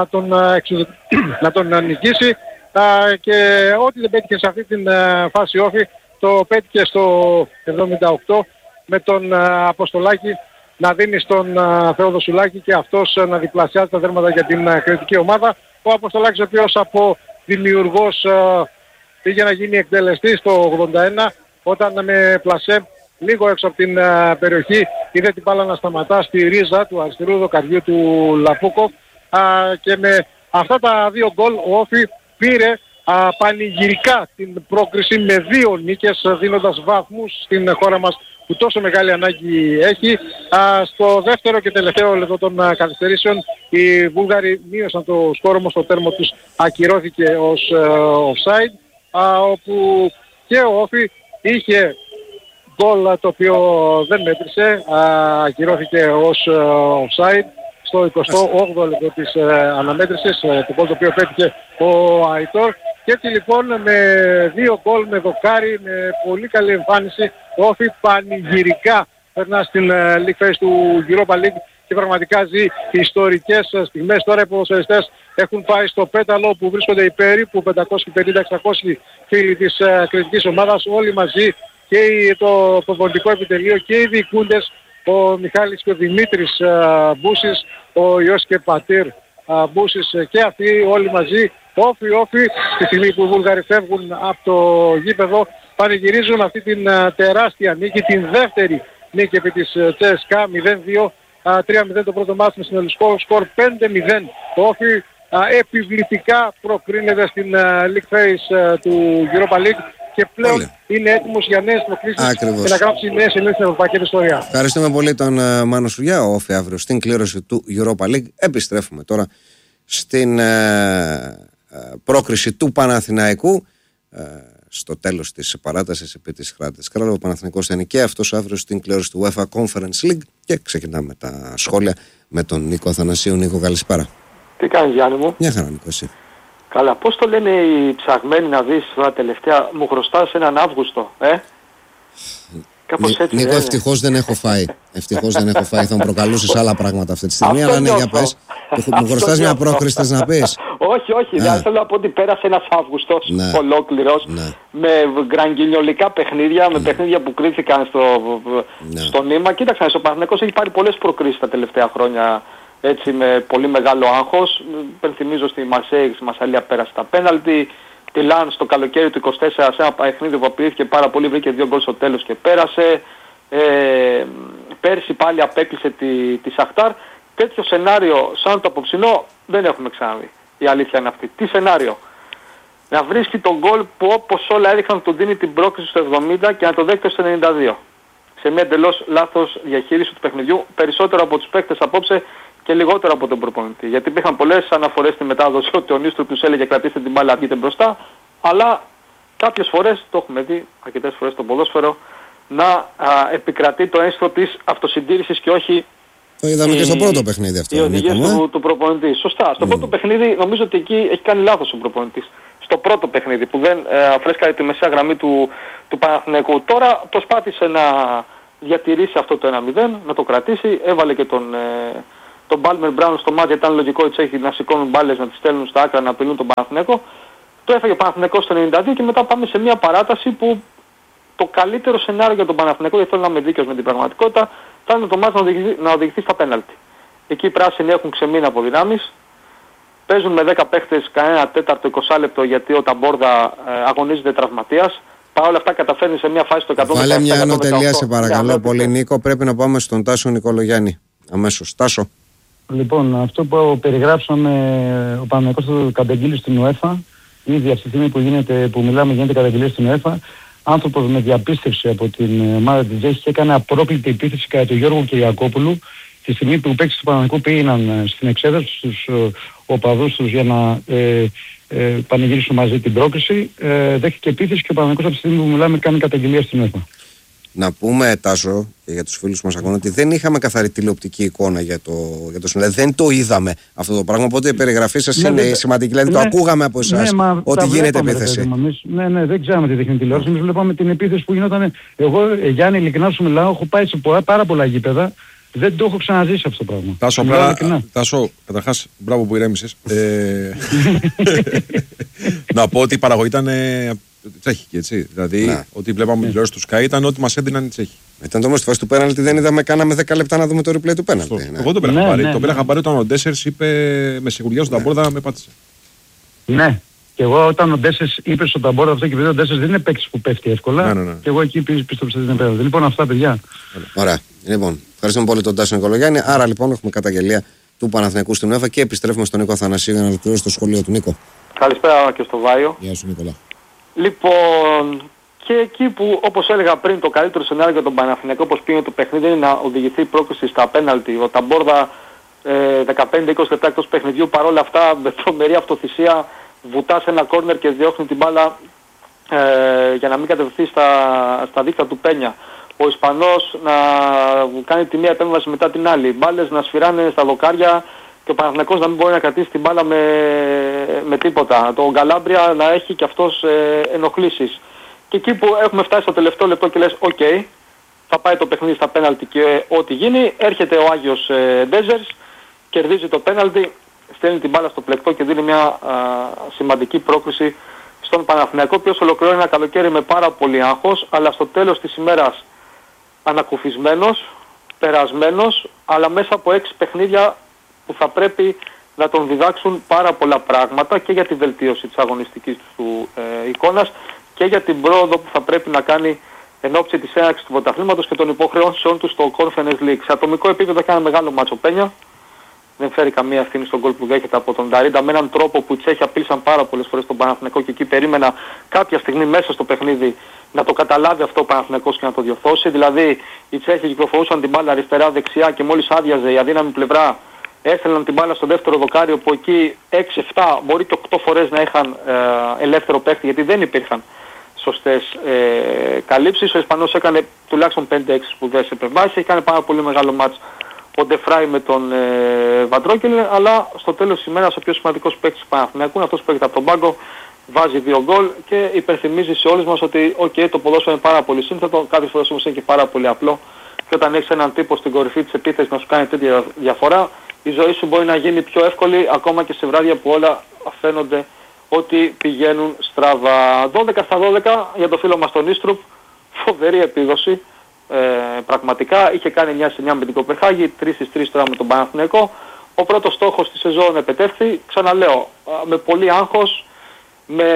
να τον νικήσει, και ό,τι δεν πέτυχε σε αυτή την φάση Όφη το πέτυχε στο 78 με τον Αποστολάκη να δίνει στον Θεοδοσουλάκη και αυτός να διπλασιάζει τα δέρματα για την κριτική ομάδα. Ο Αποστολάκης, ο οποίος από δημιουργός πήγε να γίνει εκτελεστής το 81, όταν με πλασέ λίγο έξω από την περιοχή είδε την μπάλα να σταματά στη ρίζα του αριστερού δοκαριού του Λαπούκοφ, και με αυτά τα δύο γκολ ο Όφη πήρε πανηγυρικά την πρόκριση με 2 νίκες, δίνοντας βαθμούς στην χώρα μας που τόσο μεγάλη ανάγκη έχει. Στο δεύτερο και τελευταίο λεπτό των καθυστερήσεων οι Βούλγαροι μείωσαν το σκόρ, όμως το τέρμα τους ακυρώθηκε ως offside, όπου και ο Όφη είχε γκολ το οποίο δεν μέτρησε, ακυρώθηκε ως offside στο 28ο λεπτό της αναμέτρησης, το γκολ το οποίο πέτυχε ο Αϊτόρ. Και έτσι λοιπόν με 2 γκολ, με δοκάρι, με πολύ καλή εμφάνιση, ο Όφη πανηγυρικά περνά στην League Phase του Europa League και πραγματικά ζει ιστορικές στιγμές. Τώρα οι ποδοσφαιριστές έχουν πάει στο πέταλο που βρίσκονται οι περίπου 550-600 φίλοι της κριτικής ομάδας, όλοι μαζί, και το προπονητικό επιτελείο και οι διοικούντες, ο Μιχάλης και ο Δημήτρης Μπούσης, ο Ιώσης και Πατήρ Μπούσης, και αυτοί όλοι μαζί. Όφι, στη στιγμή που οι Βούλγαροι φεύγουν από το γήπεδο, πανηγυρίζουν αυτή την τεράστια νίκη, την δεύτερη νίκη επί της CSKA, 0-2, 3-0 το πρώτο μάτς με συνολικό σκορ 5-0. Όφι επιβλητικά προκρίνεται στην League Phase του Europa League και πλέον είναι έτοιμος για νέες προκλήσεις και να γράψει νέες σελίδες στην ευρωπαϊκή ιστορία. Ευχαριστούμε πολύ τον Μάνο Σουριά. Ο Όφι αύριο στην κλήρωση του Europa League. Επιστρέφουμε τώρα στην πρόκριση του Παναθηναϊκού στο τέλος της παράτασης επί της Κράτης Κράλου. Ο Παναθηναϊκός θα είναι και αυτός αύριο στην κλήρωση του UEFA Conference League και ξεκινάμε τα σχόλια με τον Νίκο Αθανασίου. Νίκο, καλησπέρα. Τι κάνεις, Γιάννη μου? Μια χαρά, Νίκο, εσύ? Καλά, πώς το λένε οι ψαγμένοι να δεις τώρα τελευταία, μου χρωστάς έναν Αύγουστο, Κάπως έτσι. Νίκο, ευτυχώς δεν έχω φάει. Θα μου προκαλούσεις άλλα πράγματα αυτή τη στιγμή, αλλά ναι, για πες. Μου χρωστάς μια πρόκριση, θες να πεις? Όχι, δεν θέλω να πω ότι πέρασε ένας Αύγουστος ολόκληρος, με γκραγγινιολικά παιχνίδια, με παιχνίδια που κρίθηκαν στο νήμα. Κοίταξε, ο Παναθηναϊκός έχει πάρει πολλές προκρίσεις τα τελευταία χρόνια, έτσι, με πολύ μεγάλο άγχος. Υπενθυμίζω στη Μαρσέη, στη Μασσαλία πέρασε τα πέναλτι. Τη Λαν στο καλοκαίρι του 24 σε ένα παιχνίδι που απειλήθηκε πάρα πολύ, βρήκε 2 γκολ στο τέλος και πέρασε. Πέρσι πάλι απέκλεισε τη Σαχτάρ. Τέτοιο σενάριο σαν το απόψινό δεν έχουμε ξαναδεί. Η αλήθεια είναι αυτή. Τι σενάριο? Να βρίσκει τον γκολ που όπως όλα έδειχναν τον δίνει την πρόκληση στο 70 και να το δέχεται στο 92. Σε μια εντελώς λάθος διαχείριση του παιχνιδιού, περισσότερο από τους παίκτες απόψε και λιγότερο από τον προπονητή. Γιατί υπήρχαν πολλές αναφορές στη μετάδοση ότι ο Νίστρου τους έλεγε κρατήστε την μπάλα, βγείτε μπροστά, αλλά κάποιες φορές, το έχουμε δει αρκετές φορές στο ποδόσφαιρο, να επικρατεί το αίσθητο της αυτοσυντήρησης και όχι το είδαμε και στο πρώτο παιχνίδι αυτό. Οι οδηγίες του προπονητή. Σωστά. Στο πρώτο παιχνίδι νομίζω ότι εκεί έχει κάνει λάθος ο προπονητής. Στο πρώτο παιχνίδι που δεν φρέσκαρε τη μεσαία γραμμή του Παναθηναϊκού. Τώρα προσπάθησε να διατηρήσει αυτό το 1-0, να το κρατήσει. Έβαλε και τον Μπάλμερ Μπράουν στο μάτι, ήταν λογικό οι Τσέχοι να σηκώνουν μπάλες, να τις στέλνουν στα άκρα, να απειλούν τον Παναθηναϊκό. Το έφαγε ο Παναθηναϊκός στο 92 και μετά πάμε σε μια παράταση που το καλύτερο σενάριο για τον Παναθηναϊκό, γιατί θέλω να είμαι δίκαιος με την πραγματικότητα, θα είναι το μάτς να οδηγηθεί στα πέναλτι. Εκεί οι πράσινοι έχουν ξεμείνει από δυνάμεις. Παίζουν με 10 παίχτες κανένα τέταρτο 20 λεπτό γιατί ο Ταμπόρδα αγωνίζεται τραυματίας. Παρ' όλα αυτά καταφέρνει σε μια φάση στο 117. Βάλε μια ανωτελεία σε παρακαλώ πολύ, Νίκο. Πρέπει να πάμε στον Τάσο Νικολογιάννη. Αμέσως. Τάσο. Λοιπόν, αυτό που περιγράψαμε, ο Παναθηναϊκός το καταγγείλει στην UEFA. Ήδη αυτή τη στιγμή που μιλάμε γίνεται καταγγελία στην UEFA. Άνθρωπος με διαπίστευση από την ομάδα της Ζέχης και έκανε απρόκλητη επίθεση κατά του Γιώργου Κυριακόπουλου τη στιγμή που οι παίκτες του Παναθηναϊκού πήγαιναν στην εξέδραση στους οπαδούς τους για να πανηγυρίσουν μαζί την πρόκριση. Δέχτηκε επίθεση και ο Παναθηναϊκός από τη στιγμή που μιλάμε κάνει καταγγελία στην UEFA. Να πούμε, Τάσο, και για τους φίλους που μας ακούν, ότι δεν είχαμε καθαρή τηλεοπτική εικόνα για το συνολικό. Δεν το είδαμε αυτό το πράγμα. Οπότε η περιγραφή σας είναι σημαντική. Δηλαδή το ακούγαμε από εσάς ότι γίνεται επίθεση. Ναι, δεν ξέραμε τι δείχνει τηλεόραση. Εμείς βλέπαμε την επίθεση που γινόταν. Εγώ, Γιάννη, ειλικρινά σου μιλάω, έχω πάει σε πάρα πολλά γήπεδα. Δεν το έχω ξαναζήσει αυτό το πράγμα. Τάσο, καταρχάς, μπράβο που ηρέμησες. Να πω ότι η παραγωγή ήταν τσέχικη, έτσι. Δηλαδή, ό,τι βλέπαμε τηλεόραση του Sky ήταν ό,τι μας έδιναν οι Τσέχοι. Ήταν το όμως στη φάση του πέναλτι, δεν είδαμε, κάναμε 10 λεπτά να δούμε το replay του πέναλτι. Εγώ το πήρα χαμπάρι. Το πήρα χαμπάρι όταν ο Ντέσσερς είπε με σιγουριά στον Ταμπόρδα με πάτησε. Ναι. Και εγώ όταν ο Ντέσσερς είπε στον Ταμπόρδα αυτό και επειδή ο Ντέσσερς δεν είναι παίκτης που πέφτει εύκολα. Και εγώ εκεί πίστεψα ότι είναι πέναλτι. Λοιπόν, αυτά παιδιά. Ωραία. Λοιπόν, ευχαριστούμε πολύ τον Τάσο Νικολογιάννη. Άρα λοιπόν έχουμε καταγγελία του Παναθηναϊκού στην UEFA και επιστρέφουμε στον Νίκο Αθανασίου για να ολοκληρώσει το σχολείο του. Νίκο. Καλησπέρα και στο Βάιο. Γεια σου, Νικολά. Λοιπόν, και εκεί που όπως έλεγα πριν το καλύτερο σενάριο για τον Παναθηναϊκό όπως πήγαινε το παιχνίδι είναι να οδηγηθεί η πρόκριση στα πέναλτι. Ο Ταμπόρδα 15-20 λεπτά εκτός παιχνιδιού, παρόλα αυτά με τρομερή αυτοθυσία βουτά σε ένα κόρνερ και διώχνει την μπάλα για να μην κατευθυνθεί στα δίκτυα του Πένια. Ο Ισπανός να κάνει τη μία επέμβαση μετά την άλλη. Οι μπάλες να σφυράνε στα δοκάρια και ο Παναθηναϊκός να μην μπορεί να κρατήσει την μπάλα με τίποτα. Το Γκαλάμπρια να έχει και αυτός ενοχλήσεις. Και εκεί που έχουμε φτάσει στο τελευταίο λεπτό και λες «ΟΚ, θα πάει το παιχνίδι στα πέναλτι και ό,τι γίνει», έρχεται ο Άγιος Ντέζερς, κερδίζει το πέναλτι, στέλνει την μπάλα στο πλεκτό και δίνει μια σημαντική πρόκριση στον Παναθηναϊκό, ο οποίος ολοκληρώνει ένα καλοκαίρι με πάρα πολύ άγχος, αλλά στο τέλος της ημέρας ανακουφισμένος, περασμένος, αλλά μέσα από 6 παιχνίδια που θα πρέπει να τον διδάξουν πάρα πολλά πράγματα και για τη βελτίωση της αγωνιστικής του εικόνας και για την πρόοδο που θα πρέπει να κάνει εν ώψη της έναρξης του πρωταθλήματος και των υποχρεώσεων του στο Conference League. Σε ατομικό επίπεδο κάνει μεγάλο μάτσο Πένια. Δεν φέρει καμία ευθύνη στον γκολ που δέχεται από τον Νταρίντα με έναν τρόπο που οι Τσέχοι απείλησαν πάρα πολλές φορές τον Παναθηναϊκό και εκεί περίμενα κάποια στιγμή μέσα στο παιχνίδι να το καταλάβει αυτό ο Παναθηναϊκός και να το διορθώσει. Δηλαδή οι Τσέχοι κυκλοφορούσαν την μπάλα αριστερά-δεξιά και μόλις άδειαζε η αδύναμη πλευρά έστελναν την μπάλα στο δεύτερο δοκάριο που εκεί 6-7 μπορεί και 8 φορές να είχαν ελεύθερο παίχτη γιατί δεν υπήρχαν σωστές καλύψεις. Ο Ισπανός έκανε τουλάχιστον 5-6 σπουδαίες επεμβάσεις, έκανε πάρα πολύ μεγάλο μάτς ο Ντεφράι με τον Βαντρόκελε, αλλά στο τέλος της ημέρας ο πιο σημαντικός παίκτης του Παναθηναϊκού είναι αυτός που έρχεται από τον πάγκο, βάζει 2 γκολ και υπενθυμίζει σε όλους μας ότι το ποδόσφαιρο είναι πάρα πολύ σύνθετο, κάποιες φορές όμως είναι και πάρα πολύ απλό και όταν έχεις έναν τύπο στην κορυφή της επίθεσης να σου κάνει τέτοια διαφορά, η ζωή σου μπορεί να γίνει πιο εύκολη ακόμα και σε βράδια που όλα φαίνονται ότι πηγαίνουν στραβά. 12 στα 12 για το φίλο μας τον Ίστρουπ, φοβερή επίδοση. Πραγματικά είχε κάνει 9-9 με την Κοπεχάγη, 3-3 τώρα με τον Παναθηναϊκό. Ο πρώτος στόχος της σεζόν επετεύχθη, ξαναλέω, με πολύ άγχος, με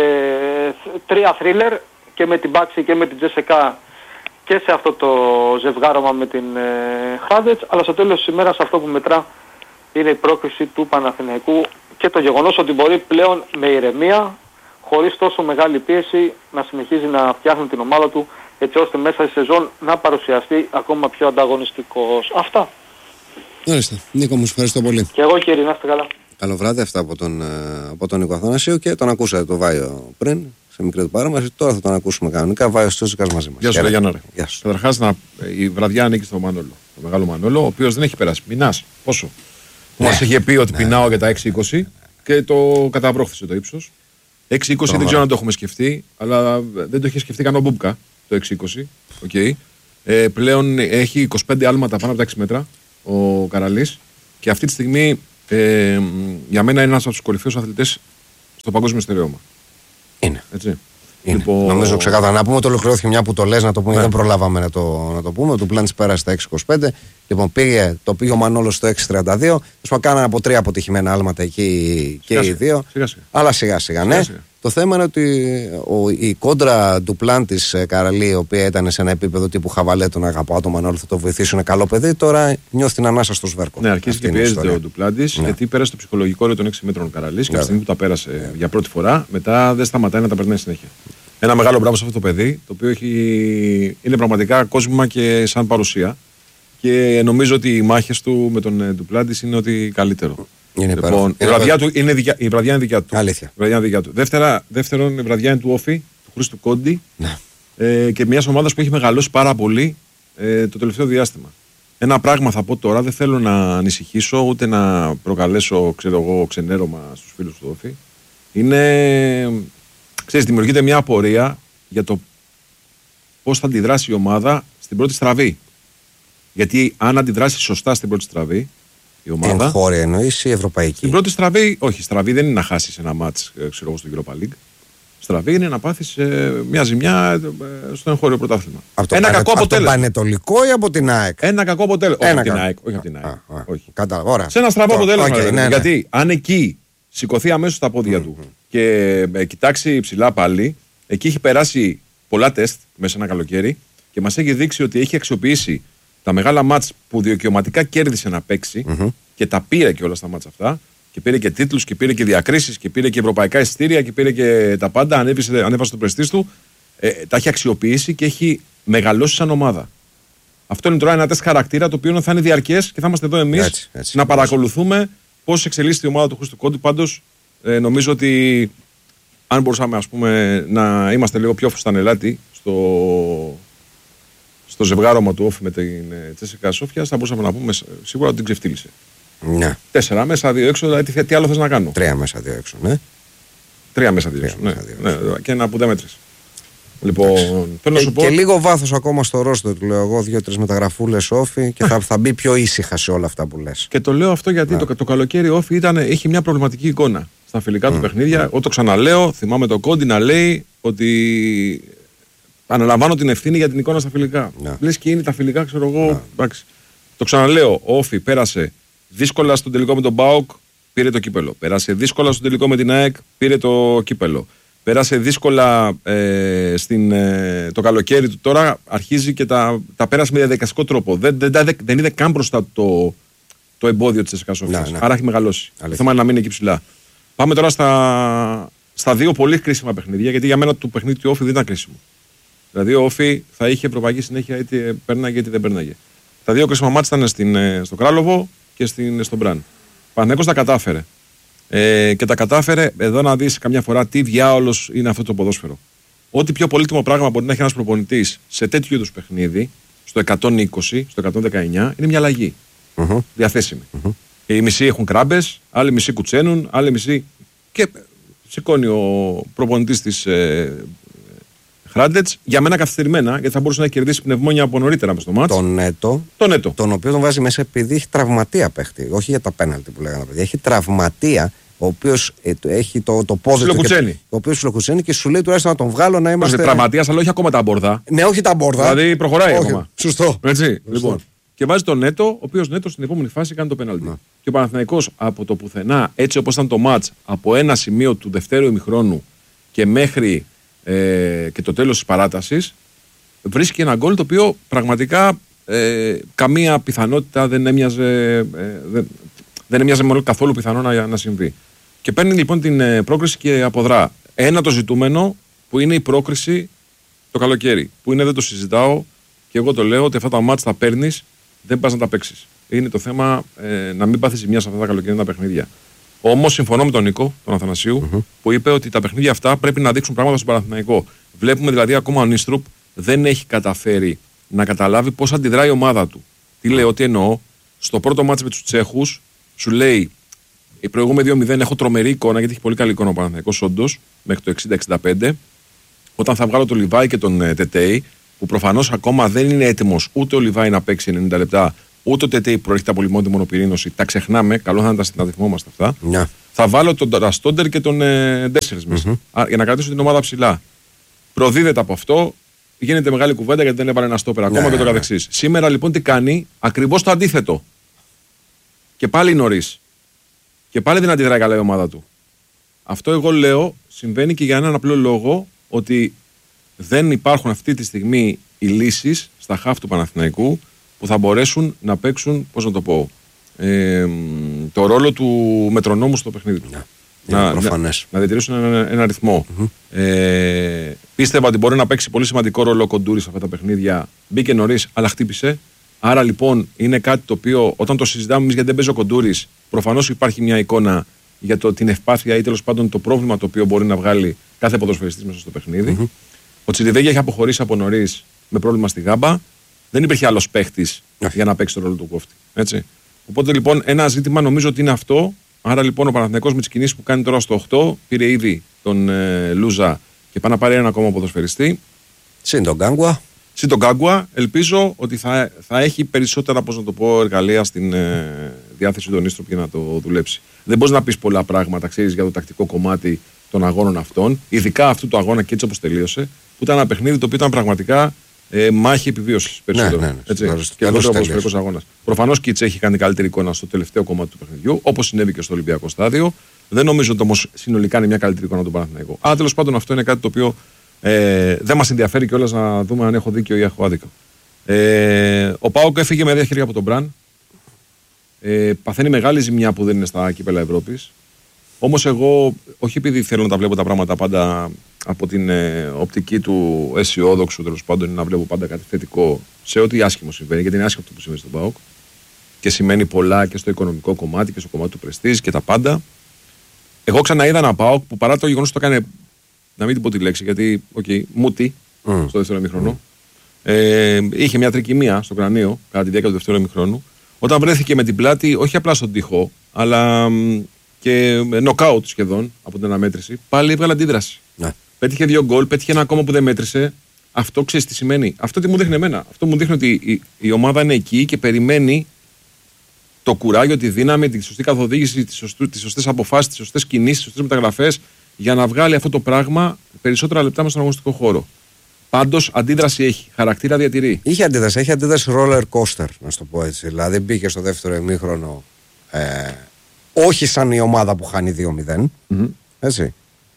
3 θρίλερ και με την Μπάξη και με την Τζεσεκά και σε αυτό το ζευγάρωμα με την Χάδετς, αλλά στο τέλος της ημέρας αυτό που μετρά είναι η πρόκριση του Παναθηναϊκού και το γεγονός ότι μπορεί πλέον με ηρεμία, χωρίς τόσο μεγάλη πίεση, να συνεχίζει να φτιάχνει την ομάδα του έτσι ώστε μέσα στη σεζόν να παρουσιαστεί ακόμα πιο ανταγωνιστικός. Αυτά. Μάλιστα. Νίκο, μου ευχαριστώ πολύ. Και εγώ κύριε, να είστε καλά. Καλό βράδυ, αυτά από τον Νίκο Αθανασίου και τον ακούσατε το Βάιο πριν, σε μικρή του παράμαση. Τώρα θα τον ακούσουμε κανονικά. Βάιο Τσούτσικας μαζί μας. Γεια σου, Γιάννα. Καταρχάς, η βραδιά ανήκει στο Μανόλο. Το μεγάλο Μανόλο, ο οποίος δεν έχει περάσει. Μηνάς. Πόσο. Που μας είχε πει ότι πεινάω για τα 6-20 και το καταβρόχθησε το ύψος. 6-20 δεν ξέρω αν το έχουμε σκεφτεί, αλλά δεν το είχε σκεφτεί καν ο Μπούμπκα το 6-20. Okay. Πλέον έχει 25 άλματα πάνω από τα 6 μέτρα ο Καραλής και αυτή τη στιγμή για μένα είναι ένας από τους κορυφαίους αθλητές στο παγκόσμιο στερεώμα. Είναι. Έτσι. Λοιπόν... Νομίζω ξεκάθαρα. Να πούμε ότι ολοκληρώθηκε μια που το λες, να το πούμε, δεν προλάβαμε να το πούμε. Το Duplantis πέρασε στα 6.25. Λοιπόν, πήγε ο Μανόλος στο 6.32. Κάνανε από 3 αποτυχημένα άλματα εκεί και οι δύο. Αλλά σιγά-σιγά, ναι. Το θέμα είναι ότι η κόντρα Duplantis Καραλή, η οποία ήταν σε ένα επίπεδο τύπου χαβαλέ, τον αγαπάω, τον Μανώλη, θα το βοηθήσει, είναι καλό παιδί, τώρα νιώθει την ανάσα στο σβέρκο. Ναι, αρχίζει και πιέζεται ο Duplantis, γιατί πέρασε το ψυχολογικό όριο των 6 μέτρων Καραλής και τη στιγμή που τα πέρασε για πρώτη φορά, μετά δεν σταματάει να τα περνάει συνέχεια. Ένα μεγάλο μπράβο σε αυτό το παιδί, το οποίο είναι πραγματικά κόσμημα και σαν παρουσία. Και νομίζω ότι οι μάχες του με τον Duplantis είναι ότι καλύτερο. Λοιπόν, η βραδιά είναι δικιά του. Αλήθεια. Η βραδιά είναι δικιά του. Δεύτερον, η βραδιά είναι του Όφη, του Χρήστου Κόντι. Ναι. Και μια ομάδα που έχει μεγαλώσει πάρα πολύ το τελευταίο διάστημα. Ένα πράγμα θα πω τώρα, δεν θέλω να ανησυχήσω ούτε να προκαλέσω ξενέρωμα στους φίλους του Όφη. Δημιουργείται μια απορία για το πώς θα αντιδράσει η ομάδα στην πρώτη στραβή. Γιατί αν αντιδράσει σωστά στην πρώτη στραβή, η ομάδα. Εγχώρια εννοείς ή ευρωπαϊκή? Στην πρώτη στραβή, όχι, στραβή δεν είναι να χάσει ένα μάτς στο Europa League. Στραβή είναι να πάθεις μια ζημιά στο εγχώριο πρωτάθλημα. Ένα κακό αποτέλεσμα. Από τον Πανετολικό ή από την ΑΕΚ? Ένα κακό αποτέλεσμα. Όχι από την ΑΕΚ. Όχι. Σε ένα στραβό αποτέλεσμα. Γιατί αν εκεί σηκωθεί αμέσως στα πόδια του και κοιτάξει ψηλά πάλι, εκεί έχει περάσει πολλά τεστ μέσα ένα καλοκαίρι και μας έχει δείξει ότι έχει αξιοποιήσει τα μεγάλα μάτς που δικαιωματικά κέρδισε να παίξει και τα πήρε και όλα στα μάτς αυτά. Και πήρε και τίτλους και πήρε και διακρίσεις και πήρε και ευρωπαϊκά εισιτήρια και πήρε και τα πάντα. Ανέβασε το πρεστής του. Τα έχει αξιοποιήσει και έχει μεγαλώσει σαν ομάδα. Αυτό είναι τώρα ένα τεστ χαρακτήρα το οποίο θα είναι διαρκές και θα είμαστε εδώ εμείς να παρακολουθούμε πώς εξελίσσεται η ομάδα του Χρήστου Κόντι. Πάντως νομίζω ότι αν μπορούσαμε να είμαστε λίγο πιο φουστανελάτοι στο ζευγάρωμα του Όφη με την Τσέσικα Σόφια, θα μπορούσαμε να πούμε σίγουρα ότι την ξεφτύλισε. Ναι. 4 μέσα, 2 έξω, δηλαδή τι άλλο θες να κάνω? 3 μέσα, 2 έξω, ναι. 3 μέσα, 2 έξω. Ναι. Και ένα που δεν μέτρησε. Λοιπόν, θέλω να σου πω. Και λίγο βάθος ακόμα στο ρόστο του λέω εγώ, 2-3 μεταγραφούλες Όφη και θα μπει πιο ήσυχα σε όλα αυτά που λες. Και το λέω αυτό γιατί το καλοκαίρι Όφη έχει μια προβληματική εικόνα στα φιλικά του παιχνίδια. Ό,τι ξαναλέω, θυμάμαι το Κόντι να λέει ότι αναλαμβάνω την ευθύνη για την εικόνα στα φιλικά. Λες και είναι τα φιλικά, ξέρω εγώ. Το ξαναλέω, ο Όφη πέρασε δύσκολα στον τελικό με τον ΠΑΟΚ, πήρε το κύπελο. Πέρασε δύσκολα στον τελικό με την ΑΕΚ, πήρε το κύπελο. Πέρασε δύσκολα το καλοκαίρι του. Τώρα αρχίζει και τα πέρασε με διαδικαστικό τρόπο. Δεν είδε καν μπροστά το εμπόδιο της ЦΣΚΑ Σόφιας. Άρα έχει μεγαλώσει. Το θέμα είναι να μείνει εκεί ψηλά. Πάμε τώρα στα δύο πολύ κρίσιμα παιχνίδια, γιατί για μένα το παιχνίδι του Όφη δεν ήταν κρίσιμο. Δηλαδή ο Όφη θα είχε ευρωπαϊκή συνέχεια είτε πέρναγε είτε δεν πέρναγε. Τα δύο κρίσιμα μάτια ήταν στο Κράλοβο και στον Μπραν. Ο Παναθηναϊκός τα κατάφερε. Και τα κατάφερε εδώ να δεις καμιά φορά τι διάολος είναι αυτό το ποδόσφαιρο. Ό,τι πιο πολύτιμο πράγμα μπορεί να έχει ένας προπονητής σε τέτοιου είδους παιχνίδι, στο 120, στο 119, είναι μια αλλαγή. Διαθέσιμη. Οι μισοί έχουν κράμπες, άλλοι μισοί κουτσένουν, άλλοι μισοί. Και σηκώνει ο προπονητής της Χράντετς, για μένα καθυστερημένα, γιατί θα μπορούσε να κερδίσει πνευμόνια από νωρίτερα μες στο μάτς. Τον Νέτο. Τον οποίο τον βάζει μέσα επειδή έχει τραυματία παίχτη. Όχι για τα πέναλτι που λέγανε παιδιά. Έχει τραυματία, ο οποίος έχει το πόδι του. Ο οποίος φιλοκουτσένει και σου λέει τουλάχιστον να τον βγάλω να είμαστε. Είναι τραυματίας, αλλά όχι ακόμα τα μπόρδα. Ναι, όχι τα μπόρδα. Δηλαδή προχωράει ακόμα. Σωστό. Έτσι. Λοιπόν. Και βάζει τον Νέτο, ο οποίος Νέτο στην επόμενη φάση κάνει το πέναλτι. Και ο Παναθηναϊκός από το πουθενά, έτσι όπως ήταν το μάτς, από ένα σημείο του δευτέρου ημιχρόνου και μέχρι και το τέλος της παράτασης, βρίσκει ένα γκολ το οποίο πραγματικά καμία πιθανότητα δεν έμοιαζε καθόλου πιθανό να συμβεί. Και παίρνει λοιπόν την πρόκριση και αποδρά. Ένα το ζητούμενο που είναι η πρόκριση το καλοκαίρι. Που είναι, δεν το συζητάω και εγώ το λέω, ότι αυτά τα μάτς τα παίρνεις, δεν πας να τα παίξεις. Είναι το θέμα να μην πάθεις ζημιά σε αυτά τα καλοκαιρινά παιχνίδια. Όμως συμφωνώ με τον Νίκο, τον Αθανασίου, που είπε ότι τα παιχνίδια αυτά πρέπει να δείξουν πράγματα στον Παναθηναϊκό. Βλέπουμε δηλαδή ακόμα ο Νίστρουπ δεν έχει καταφέρει να καταλάβει πώς αντιδράει η ομάδα του. Τι λέω, τι εννοώ? Στο πρώτο μάτς με τους Τσέχους, σου λέει, η προηγούμενη 2-0 έχω τρομερή εικόνα, γιατί έχει πολύ καλή εικόνα ο Παναθηναϊκός όντως, μέχρι το 60-65. Όταν θα βγάλω τον Λιβάη και τον Τετέι, που προφανώς ακόμα δεν είναι έτοιμος ούτε ο Λιβάη να παίξει 90 λεπτά, ούτε ο Τετέι προέρχεται από λιμόνι μονοπυρήνωση, τα ξεχνάμε, καλό θα είναι να τα θυμόμαστε αυτά. Θα βάλω τον Ραστόντερ και τον Ντέσσερς μέσα, για να κρατήσω την ομάδα ψηλά. προδίδεται από αυτό, γίνεται μεγάλη κουβέντα γιατί δεν έβαλε ένα στόπερ ακόμα και το καθεξής. Σήμερα λοιπόν τι κάνει, ακριβώς το αντίθετο. Και πάλι νωρίς. Και πάλι δεν αντιδράει καλά η ομάδα του. Αυτό εγώ λέω συμβαίνει και για έναν απλό λόγο, ότι δεν υπάρχουν αυτή τη στιγμή οι λύσεις στα χαφ του Παναθηναϊκού που θα μπορέσουν να παίξουν, πώς να το πω, το ρόλο του μετρονόμου στο παιχνίδι του. Να διατηρήσουν ένα ρυθμό. Πίστευα ότι μπορεί να παίξει πολύ σημαντικό ρόλο ο Κοντούρης σε αυτά τα παιχνίδια. Μπήκε νωρίς, αλλά χτύπησε. Άρα λοιπόν είναι κάτι το οποίο όταν το συζητάμε εμείς γιατί δεν παίζει ο Κοντούρης, προφανώς υπάρχει μια εικόνα για την ευπάθεια ή τέλος πάντων το πρόβλημα το οποίο μπορεί να βγάλει κάθε ποδοσφαιριστής μέσα στο παιχνίδι. Ο Τσιριβέγια έχει αποχωρήσει από νωρίς με πρόβλημα στη γάμπα. Δεν υπήρχε άλλος παίχτης για να παίξει το ρόλο του κόφτη. Έτσι. Οπότε λοιπόν ένα ζήτημα νομίζω ότι είναι αυτό. Άρα λοιπόν ο Παναθηναϊκός με τις κινήσεις που κάνει τώρα στο 8 πήρε ήδη τον Λούζα και πάει να πάρει ένα ακόμα ποδοσφαιριστή. Συν τον Γκάγκουα. Συν τον Γκάγκουα, ελπίζω ότι θα έχει περισσότερα, πώς να το πω, εργαλεία στην διάθεση του Νίστροπ για να το δουλέψει. Δεν μπορείς να πεις πολλά πράγματα, ξέρεις, για το τακτικό κομμάτι των αγώνων αυτών, ειδικά αυτού του αγώνα και έτσι όπως τελείωσε, που ήταν ένα παιχνίδι το οποίο ήταν πραγματικά μάχη επιβίωσης περισσότερο. Ναι. Και αυτό ο ποδοσφαιρικός αγώνας. Προφανώς και η Τσέχη έχει κάνει καλύτερη εικόνα στο τελευταίο κομμάτι του παιχνιδιού, όπως συνέβη και στο Ολυμπιακό στάδιο. Δεν νομίζω ότι όμως συνολικά είναι μια καλύτερη εικόνα του Παναθηναϊκού. Αλλά τέλος πάντων αυτό είναι κάτι το οποίο δεν μας ενδιαφέρει κιόλας να δούμε αν έχω δίκιο ή έχω άδικο. Ο ΠΑΟΚ έφυγε με 2 χέρια από τον Μπραν. Παθαίνει μεγάλη ζημιά που δεν είναι στα κύπελα Ευρώπης. Όμως εγώ, όχι επειδή θέλω να τα βλέπω τα πράγματα πάντα από την οπτική του αισιόδοξου, τέλος πάντων, να βλέπω πάντα κάτι θετικό σε ό,τι άσχημο συμβαίνει, γιατί είναι άσχημο αυτό που συμβαίνει στον ΠΑΟΚ και σημαίνει πολλά και στο οικονομικό κομμάτι και στο κομμάτι του πρεστίζ και τα πάντα. Εγώ ξαναείδα ένα ΠΑΟΚ που παρά το γεγονός ότι το έκανε, να μην την πω τη λέξη, γιατί, μούτι στο δεύτερο ημίχρονο, είχε μια τρικυμία στο κρανίο κατά τη διάρκεια του δεύτερου ημίχρονου, όταν βρέθηκε με την πλάτη, όχι απλά στον τοίχο, αλλά και νοκάουτ σχεδόν από την αναμέτρηση, πάλι έβγαλε αντίδραση. Ναι. Πέτυχε 2 γκολ, πέτυχε ένα ακόμα που δεν μέτρησε. Αυτό ξέρεις τι σημαίνει. Αυτό τι μου δείχνει εμένα. Αυτό μου δείχνει ότι η ομάδα είναι εκεί και περιμένει το κουράγιο, τη δύναμη, τη σωστή καθοδήγηση, τις σωστές αποφάσεις, τις σωστές κινήσεις, τις σωστές μεταγραφές για να βγάλει αυτό το πράγμα περισσότερα λεπτά μέσα στον αγωνιστικό χώρο. Πάντως αντίδραση έχει. Χαρακτήρα διατηρεί. Είχε αντίδραση. Έχει αντίδραση roller coaster, να σου το πω έτσι. Δηλαδή μπήκε στο δεύτερο ημίχρονο. Όχι σαν η ομάδα που χάνει 2-0. Έτσι.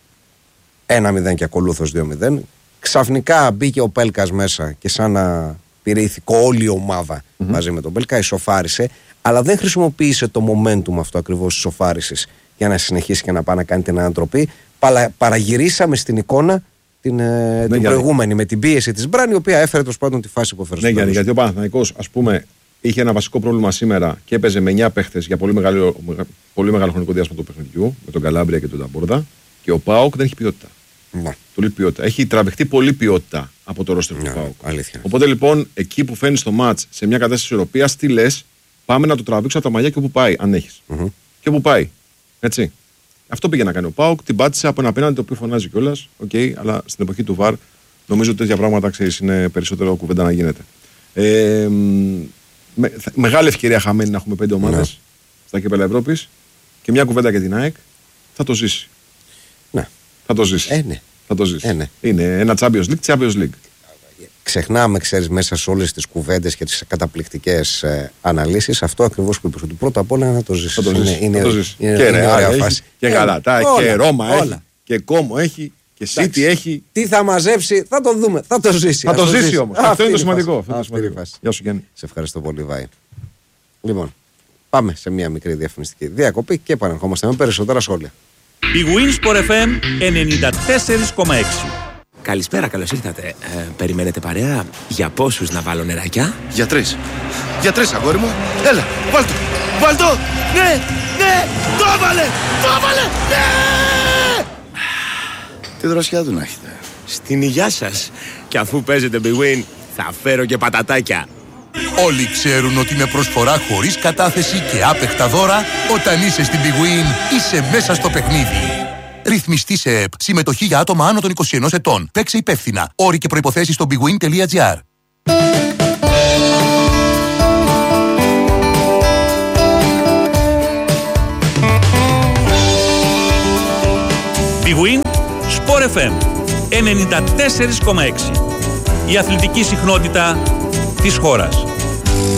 1-0 και ακολούθως 2-0. Ξαφνικά μπήκε ο Πέλκας μέσα και σαν να πήρε ηθικό όλη η ομάδα μαζί με τον Πέλκα, ισοφάρισε, αλλά δεν χρησιμοποίησε το momentum αυτό ακριβώς της ισοφάρισης για να συνεχίσει και να πάει να κάνει την ανατροπή. Παραγυρίσαμε στην εικόνα την προηγούμενη με την πίεση της Μπραν, η οποία έφερε τους πάντων τη φάση που έφερε. Ναι, γιατί ο Παναθηναϊκός, ας πούμε, είχε ένα βασικό πρόβλημα σήμερα και έπαιζε με 9 παίχτες για πολύ μεγάλο χρονικό διάστημα του παιχνιδιού, με τον Καλάμπρια και τον Ταμπόρδα, και ο ΠΑΟΚ δεν έχει ποιότητα. Ναι. Του ποιότητα. Έχει τραβηχτεί πολύ ποιότητα από το ρόστερ του ΠΑΟΚ. Αλήθεια. Οπότε λοιπόν, εκεί που φαίνει το μάτς σε μια κατάσταση ισορροπίας, τι λες, πάμε να το τραβήξω από τα μαλλιά και όπου πάει, αν έχεις. Και όπου πάει. Έτσι. Αυτό πήγε να κάνει ο ΠΑΟΚ, την πάτησε από ένα απέναντι το οποίο φωνάζει κιόλας. Αλλά στην εποχή του ΒΑΡ, νομίζω ότι τέτοια πράγματα ξέρεις, είναι περισσότερο κουβέντα να γίνεται. Μεγάλη ευκαιρία χαμένη να έχουμε 5 ομάδες στα κύπελα Ευρώπης και μια κουβέντα για την ΑΕΚ. Θα το ζήσει. Ναι. Θα το ζήσει. Ναι. Θα το ζήσει. Ναι. Είναι ένα Champions League. Ξεχνάμε, ξέρεις, μέσα σε όλες τις κουβέντες και τις καταπληκτικές αναλύσεις, αυτό ακριβώς που είπες, ότι πρώτα απ' όλα να το ζήσει. Θα το ζήσει. Είναι και ωραία φάση. Και Γαλατά και Ρώμα έχει. Και Κόμο έχει. Και City έχει. Τι θα μαζέψει, θα το δούμε. Θα το ζήσει. Θα το ζήσει όμως. Αυτό είναι το σημαντικό. Γεια σου, Γιάννη. Σε ευχαριστώ πολύ, Βάη. Λοιπόν, πάμε σε μια μικρή διαφημιστική διακοπή και επανερχόμαστε με περισσότερα σχόλια. Η Winsport FM 94,6. Καλησπέρα, καλώς ήρθατε. Περιμένετε παρέα? Για πόσους να βάλω νεράκια? Για 3. Για 3, αγόρι μου. Έλα, βάλ' το. Ναι, το έβαλε, ναι! Τι δροσιά του να έχετε. Στην υγειά σας. Και αφού παίζετε Big Win, θα φέρω και πατατάκια. Όλοι ξέρουν ότι με προσφορά χωρίς κατάθεση και άπεχτα δώρα, όταν είσαι στην Big Win, είσαι μέσα στο παιχνίδι. Ρυθμιστή σε ΕΠ. Συμμετοχή για άτομα άνω των 21 ετών. Παίξε υπεύθυνα. Όροι και προϋποθέσεις στο bigwin.gr. Big Win, Sport FM 94,6. Η αθλητική συχνότητα της χώρας.